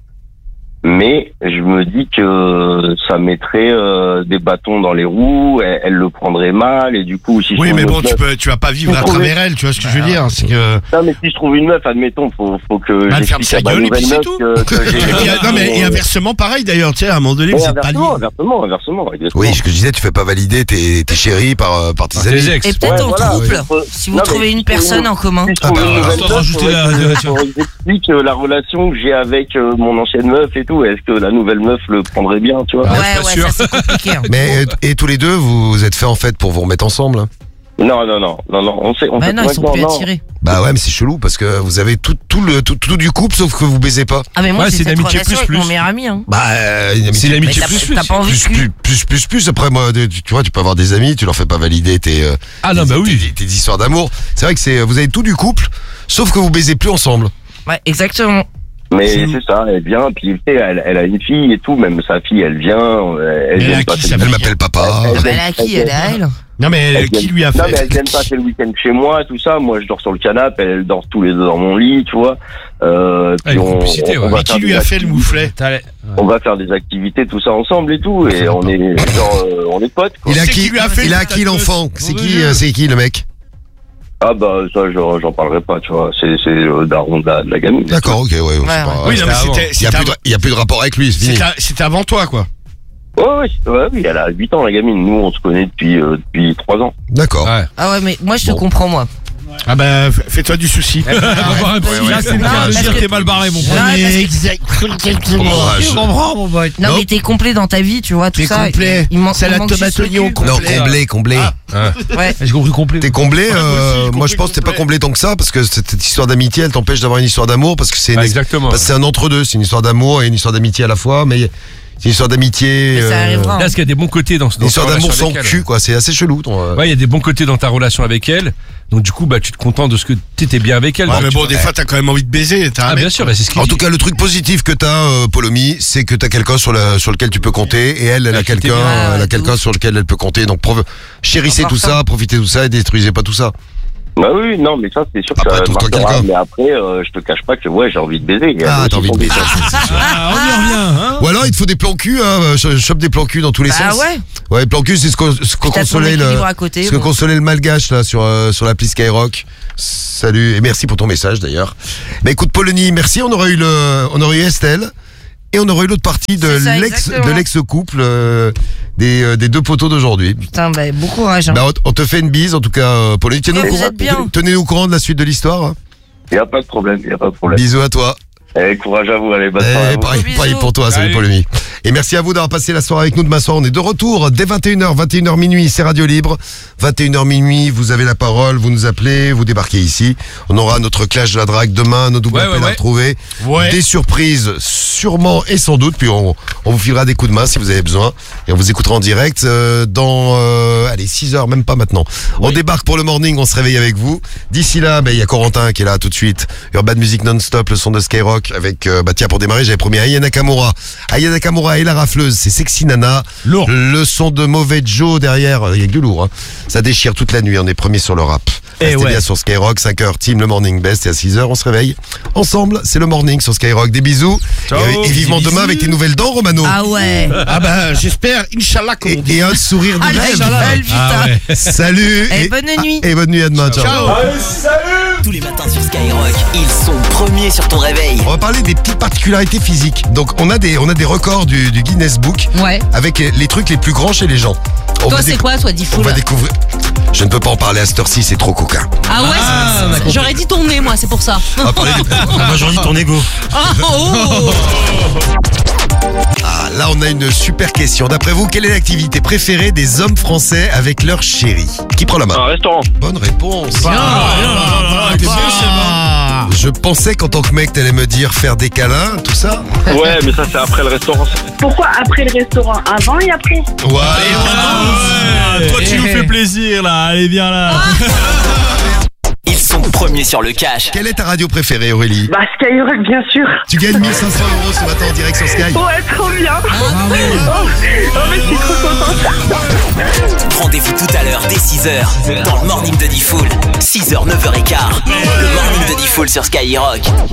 Speaker 12: Mais je me dis que ça mettrait euh, des bâtons dans les roues, elle, elle le prendrait mal, et du coup, si je
Speaker 5: Oui,
Speaker 12: trouve
Speaker 5: mais
Speaker 12: une
Speaker 5: bon, tu
Speaker 12: meuf-
Speaker 5: peux, tu vas pas vivre à
Speaker 12: Faut trouver-
Speaker 5: travers elle, tu vois ce que je veux dire. C'est que.
Speaker 12: Non, mais si je trouve une meuf, admettons, faut, faut que
Speaker 5: Bah, elle ferme
Speaker 12: j'explique
Speaker 5: sa
Speaker 12: à ma
Speaker 5: gueule et puis
Speaker 12: nouvelle
Speaker 5: c'est
Speaker 12: meuf
Speaker 5: tout.
Speaker 12: que, que j'ai-
Speaker 5: Et puis, non, mais et inversement, pareil d'ailleurs, tu sais, à un moment donné,
Speaker 12: Ouais,
Speaker 5: vous êtes pas
Speaker 12: inversement,
Speaker 5: liés.
Speaker 12: inversement, inversement, exactement.
Speaker 2: Oui, ce que je disais, tu fais pas valider tes, tes chéris par, euh, par tes
Speaker 4: Par
Speaker 2: amis.
Speaker 4: tes ex.
Speaker 3: Et peut-être
Speaker 12: Ouais,
Speaker 3: en
Speaker 12: voilà,
Speaker 3: couple,
Speaker 12: oui.
Speaker 3: si vous
Speaker 12: Non, mais
Speaker 3: trouvez
Speaker 12: si
Speaker 3: une
Speaker 12: je trouve
Speaker 3: personne
Speaker 12: une-
Speaker 3: en commun.
Speaker 12: Si je
Speaker 2: Ah
Speaker 12: trouve
Speaker 2: bah,
Speaker 12: une nouvelle
Speaker 4: attends,
Speaker 12: meuf,
Speaker 4: rajouter
Speaker 12: faudrait
Speaker 4: la-
Speaker 12: que-
Speaker 4: la-
Speaker 12: faudrait que j'explique euh, la relation que j'ai avec euh, mon ancienne meuf et tout. Est-ce que la nouvelle meuf le prendrait bien, tu vois?
Speaker 4: Ah,
Speaker 3: Ouais,
Speaker 4: je suis pas
Speaker 3: ouais,
Speaker 4: sûr.
Speaker 3: ça c'est compliqué. hein.
Speaker 2: Mais euh, et tous les deux, vous, vous êtes fait en fait pour vous remettre ensemble. hein.
Speaker 12: Non, non, non, non, non, on sait, on
Speaker 3: Bah
Speaker 12: fait
Speaker 3: non, ils sont
Speaker 12: maintenant,
Speaker 3: plus
Speaker 12: non.
Speaker 3: attirés.
Speaker 2: Bah ouais, mais c'est chelou parce que vous avez tout, tout le tout, tout du couple sauf que vous baisez pas.
Speaker 3: Ah mais moi
Speaker 4: Ouais,
Speaker 3: c'est
Speaker 4: c'est
Speaker 3: cette
Speaker 4: l'amitié
Speaker 3: relation
Speaker 4: plus,
Speaker 3: avec
Speaker 4: plus.
Speaker 3: mon meilleur ami. Hein.
Speaker 2: Bah, euh, une
Speaker 4: C'est
Speaker 2: amitié-
Speaker 4: l'amitié
Speaker 3: Mais
Speaker 4: plus
Speaker 3: t'as-
Speaker 4: plus.
Speaker 3: t'as pas envie de
Speaker 2: plus,
Speaker 3: cul.
Speaker 2: plus, plus, plus, plus. Après, moi, tu, tu vois, tu peux avoir des amis, tu leur fais pas valider tes, euh,
Speaker 4: Ah non,
Speaker 2: tes,
Speaker 4: bah oui.
Speaker 2: tes, tes histoires d'amour. C'est vrai que c'est, vous avez tout du couple, sauf que vous baisez plus ensemble.
Speaker 3: Ouais, exactement.
Speaker 12: Mais c'est ça, elle vient, puis tu sais, elle, elle a une fille et tout, même sa fille, elle vient, euh, elle
Speaker 5: Mais elle
Speaker 12: vient
Speaker 5: a
Speaker 12: passer
Speaker 5: qui, sa
Speaker 12: le-
Speaker 2: Elle
Speaker 5: fille
Speaker 2: m'appelle papa.
Speaker 12: Elle-
Speaker 3: Ah bah elle a qui? Elle a elle.
Speaker 5: Non, mais
Speaker 12: elle
Speaker 5: qui
Speaker 12: vient-
Speaker 5: lui a
Speaker 12: Non, mais
Speaker 5: fait
Speaker 12: elle vient passer le week-end chez moi, tout ça. Moi, je dors sur le canapé, elle dort tous les deux dans mon lit, tu vois. Euh,
Speaker 4: Ah, une complicité, ouais.
Speaker 12: va
Speaker 5: Mais qui
Speaker 12: faire
Speaker 5: lui
Speaker 12: des
Speaker 5: a fait le
Speaker 12: activités-
Speaker 5: mouflet?
Speaker 12: On va faire des activités, tout ça ensemble et tout, et on est, genre, euh, on est potes, quoi.
Speaker 2: Il a
Speaker 5: C'est
Speaker 2: qui,
Speaker 5: qui lui a fait
Speaker 2: il a
Speaker 5: le
Speaker 2: qui l'enfant? C'est
Speaker 5: tatouage
Speaker 2: qui, euh, c'est qui le mec?
Speaker 12: Ah bah ça, j'en j'en parlerai pas, tu vois. C'est c'est le daron de la, de la gamine.
Speaker 2: D'accord, ok, ouais. ouais, c'est
Speaker 3: ouais.
Speaker 2: pas-
Speaker 5: Oui, non, mais
Speaker 4: C'était
Speaker 5: c'était.
Speaker 2: Il y a
Speaker 5: c'était
Speaker 2: plus de,
Speaker 5: avant-
Speaker 2: il y a plus de rapport avec lui, c'est fini.
Speaker 5: c'était- C'était avant toi, quoi.
Speaker 12: Ouais, ouais, ouais, oui, elle a huit ans, la gamine. Nous, on se connaît depuis, euh, depuis trois ans.
Speaker 2: D'accord.
Speaker 4: Ouais.
Speaker 3: Ah ouais mais moi je te
Speaker 2: Bon.
Speaker 3: comprends moi.
Speaker 5: Ah bah, f- fais-toi du souci.
Speaker 4: On va voir un psy.
Speaker 9: Là, c'est le
Speaker 3: Non,
Speaker 9: cas.
Speaker 3: parce
Speaker 9: Dire
Speaker 3: que-
Speaker 9: t'es mal barré, mon pote.
Speaker 3: Non, parce que-
Speaker 2: Oh,
Speaker 9: Je
Speaker 2: je-
Speaker 9: comprends, mon pote.
Speaker 3: Non,
Speaker 2: Non.
Speaker 3: mais t'es complet dans ta vie, tu vois, tout
Speaker 5: T'es
Speaker 3: ça.
Speaker 5: complet.
Speaker 3: Il, il man-
Speaker 5: C'est
Speaker 3: il
Speaker 5: la
Speaker 3: manque
Speaker 5: tomate
Speaker 3: juste le
Speaker 5: oignon
Speaker 3: cul.
Speaker 5: complet.
Speaker 2: Non, comblé, comblé.
Speaker 3: Ouais.
Speaker 9: J'ai compris complet.
Speaker 2: T'es comblé,
Speaker 5: Ouais, moi
Speaker 2: euh,
Speaker 5: aussi,
Speaker 2: moi je
Speaker 5: complet,
Speaker 2: pense que t'es pas
Speaker 5: complet.
Speaker 2: comblé tant que ça, parce que cette cette histoire d'amitié, elle t'empêche d'avoir une histoire d'amour, parce que c'est une-
Speaker 4: Ah, exactement.
Speaker 2: parce que c'est un entre-deux, c'est une histoire d'amour et une histoire d'amitié à la fois, mais c'est une histoire d'amitié,
Speaker 3: Mais ça
Speaker 2: euh,
Speaker 3: arrivera.
Speaker 4: Là, parce qu'il y a des bons côtés dans, dans
Speaker 2: une
Speaker 4: ta
Speaker 2: histoire
Speaker 4: relation
Speaker 2: d'amour sans
Speaker 4: avec elle.
Speaker 2: cul, quoi, c'est assez chelou. ton, euh.
Speaker 4: Ouais, il y a des bons côtés dans ta relation avec elle. Donc, du coup, bah, tu te contentes de ce que t'étais bien avec elle.
Speaker 5: Ouais,
Speaker 4: Donc,
Speaker 5: mais
Speaker 4: tu
Speaker 5: bon,
Speaker 4: vois.
Speaker 5: des fois, t'as quand même envie de baiser. T'as un
Speaker 4: Ah,
Speaker 5: mec,
Speaker 4: bien sûr,
Speaker 5: quoi.
Speaker 4: bah, c'est ce qu'il
Speaker 2: En
Speaker 4: dit.
Speaker 2: tout cas, le truc positif que t'as, euh, Polomi, c'est que t'as quelqu'un sur, la, sur lequel tu peux compter, et elle, elle
Speaker 4: Ah,
Speaker 2: a
Speaker 4: qui t'aime
Speaker 2: quelqu'un,
Speaker 3: bien.
Speaker 2: elle a
Speaker 3: Ouais,
Speaker 2: quelqu'un
Speaker 3: de
Speaker 2: sur lequel elle peut compter. Donc, prof- chérissez tout
Speaker 3: Important.
Speaker 2: ça, profitez de tout ça et détruisez pas tout ça.
Speaker 12: Bah oui, non, mais ça, c'est sûr que
Speaker 2: Après,
Speaker 12: ça
Speaker 2: trouve-toi
Speaker 12: marchera.
Speaker 2: quelqu'un.
Speaker 12: Mais après, euh, je te cache pas que, ouais, j'ai envie de baiser.
Speaker 2: Ah,
Speaker 12: Elle
Speaker 2: t'as
Speaker 12: aussi
Speaker 2: envie de
Speaker 12: son
Speaker 2: baiser,
Speaker 12: désir.
Speaker 2: c'est c'est sûr.
Speaker 9: Ah, on y revient, hein.
Speaker 2: Ou alors, il te faut des plans cul, hein, ch- chope des plans cul dans tous les
Speaker 3: Bah
Speaker 2: sens.
Speaker 3: ouais.
Speaker 2: Ouais, les plans cul, c'est ce que, ce que
Speaker 3: Puis t'as ton
Speaker 2: consolait le,
Speaker 3: équilibre à côté,
Speaker 2: ce que
Speaker 3: bon.
Speaker 2: consolait le malgache, là, sur, euh, sur l'appli Skyrock. Salut, et merci pour ton message, d'ailleurs. Mais écoute, Polony, merci, on aurait eu le, on aurait eu Estelle. Et on aurait eu l'autre partie de
Speaker 3: C'est ça,
Speaker 2: l'ex,
Speaker 3: exactement.
Speaker 2: de l'ex-couple, euh, des, euh, des deux poteaux d'aujourd'hui.
Speaker 3: Putain, bah, bon courage. Hein.
Speaker 2: Bah, on, on te fait une bise, en tout cas, euh, Polony. Tenez-nous
Speaker 3: Mais
Speaker 2: au
Speaker 3: vous
Speaker 2: courant-
Speaker 3: êtes bien.
Speaker 2: tenez-nous au courant de la suite de l'histoire. hein.
Speaker 12: Y a pas de problème, y a pas de problème.
Speaker 2: Bisous à toi.
Speaker 12: Eh, courage à vous, allez, bonne soirée à
Speaker 2: Eh,
Speaker 12: vous.
Speaker 2: pareil,
Speaker 3: Bisous.
Speaker 2: pareil pour toi, salut
Speaker 4: Salut.
Speaker 2: Polony. Et merci à vous d'avoir passé la soirée avec nous demain soir. On est de retour dès vingt et une heures, vingt et une heures minuit, c'est Radio Libre. vingt et une heures minuit, vous avez la parole, vous nous appelez, vous débarquez ici. On aura notre clash de la drague demain, nos doubles
Speaker 4: Ouais,
Speaker 2: appels
Speaker 4: ouais,
Speaker 2: à
Speaker 4: ouais.
Speaker 2: retrouver.
Speaker 5: Ouais.
Speaker 2: Des surprises, sûrement et sans doute. Puis on, on vous filera des coups de main si vous avez besoin. Et on vous écoutera en direct euh, dans, euh, allez, six heures, même pas maintenant. On débarque pour le morning, on se réveille avec vous. D'ici là, ben, il y a Corentin qui est là tout de suite. Urban Music non-stop, le son de Skyrock avec, euh, bah tiens, pour démarrer, j'avais promis Aya Nakamura. Aya Nakamura et la rafleuse, c'est Sexy Nana.
Speaker 9: Lourd.
Speaker 2: Le son de Mauvais Joe derrière, il y a que du lourd. Hein. Ça déchire toute la nuit, on est premier sur le rap.
Speaker 9: Eh
Speaker 2: Restez
Speaker 9: ouais.
Speaker 2: bien sur Skyrock, cinq heures, team, le morning best, et à six heures, on se réveille. Ensemble, c'est le morning sur Skyrock. Des bisous.
Speaker 9: Ciao.
Speaker 2: Et, et vivement
Speaker 9: Bisous.
Speaker 2: demain avec tes nouvelles dents, Romano.
Speaker 3: Ah ouais.
Speaker 5: Ah bah, j'espère, Inch'Allah, comme on
Speaker 2: Et,
Speaker 5: dit.
Speaker 2: et un sourire de
Speaker 3: Ah, la
Speaker 2: rêve.
Speaker 3: gueule, putain.
Speaker 9: Ah ouais.
Speaker 2: Salut.
Speaker 3: Et bonne nuit.
Speaker 2: Et bonne nuit à demain. Ciao.
Speaker 5: Ciao.
Speaker 13: Tous les matins sur Skyrock, ils sont premiers sur ton réveil.
Speaker 2: On va parler des petites particularités physiques. Donc on a des on a des records du, du Guinness Book
Speaker 14: Ouais.
Speaker 2: avec les trucs les plus grands chez les gens. On
Speaker 14: Toi,
Speaker 2: va
Speaker 14: c'est
Speaker 2: décou-
Speaker 14: quoi, toi,
Speaker 2: On
Speaker 14: Diffoul?
Speaker 2: va découvrir. Je ne peux pas en parler à cette heure-ci, c'est trop coquin.
Speaker 14: Ah ouais,
Speaker 9: Ah,
Speaker 14: c'est-
Speaker 9: d'accord.
Speaker 14: j'aurais dit ton nez, moi, c'est pour ça.
Speaker 2: On va parler des-
Speaker 9: Moi, j'en dis ton ego.
Speaker 14: Ah, oh.
Speaker 2: Ah, là on a une super question. D'après vous, quelle est l'activité préférée des hommes français avec leur chérie? Qui prend la main?
Speaker 12: Un restaurant.
Speaker 2: Bonne réponse.
Speaker 9: Ah, t'es bien,
Speaker 5: Ah.
Speaker 2: Je pensais qu'en tant que mec, t'allais me dire faire des câlins, tout ça.
Speaker 12: Ouais, mais ça, c'est après le restaurant.
Speaker 6: Pourquoi après le restaurant? Avant et après?
Speaker 2: Ouais.
Speaker 9: Ah, toi, tu nous fais plaisir, là. Allez, viens là.
Speaker 13: Ils sont premiers sur le cash.
Speaker 2: Quelle est ta radio préférée, Aurélie?
Speaker 6: Bah, Skyrock, bien sûr.
Speaker 2: Tu gagnes mille cinq cents euros ce matin en direct sur Sky.
Speaker 6: Ouais, trop bien. Oh, oh, mais je suis trop contente.
Speaker 13: Rendez-vous tout à l'heure dès six heures dans le morning de Diffoul. six heures, neuf heures quinze. Le morning de Diffoul sur Skyrock.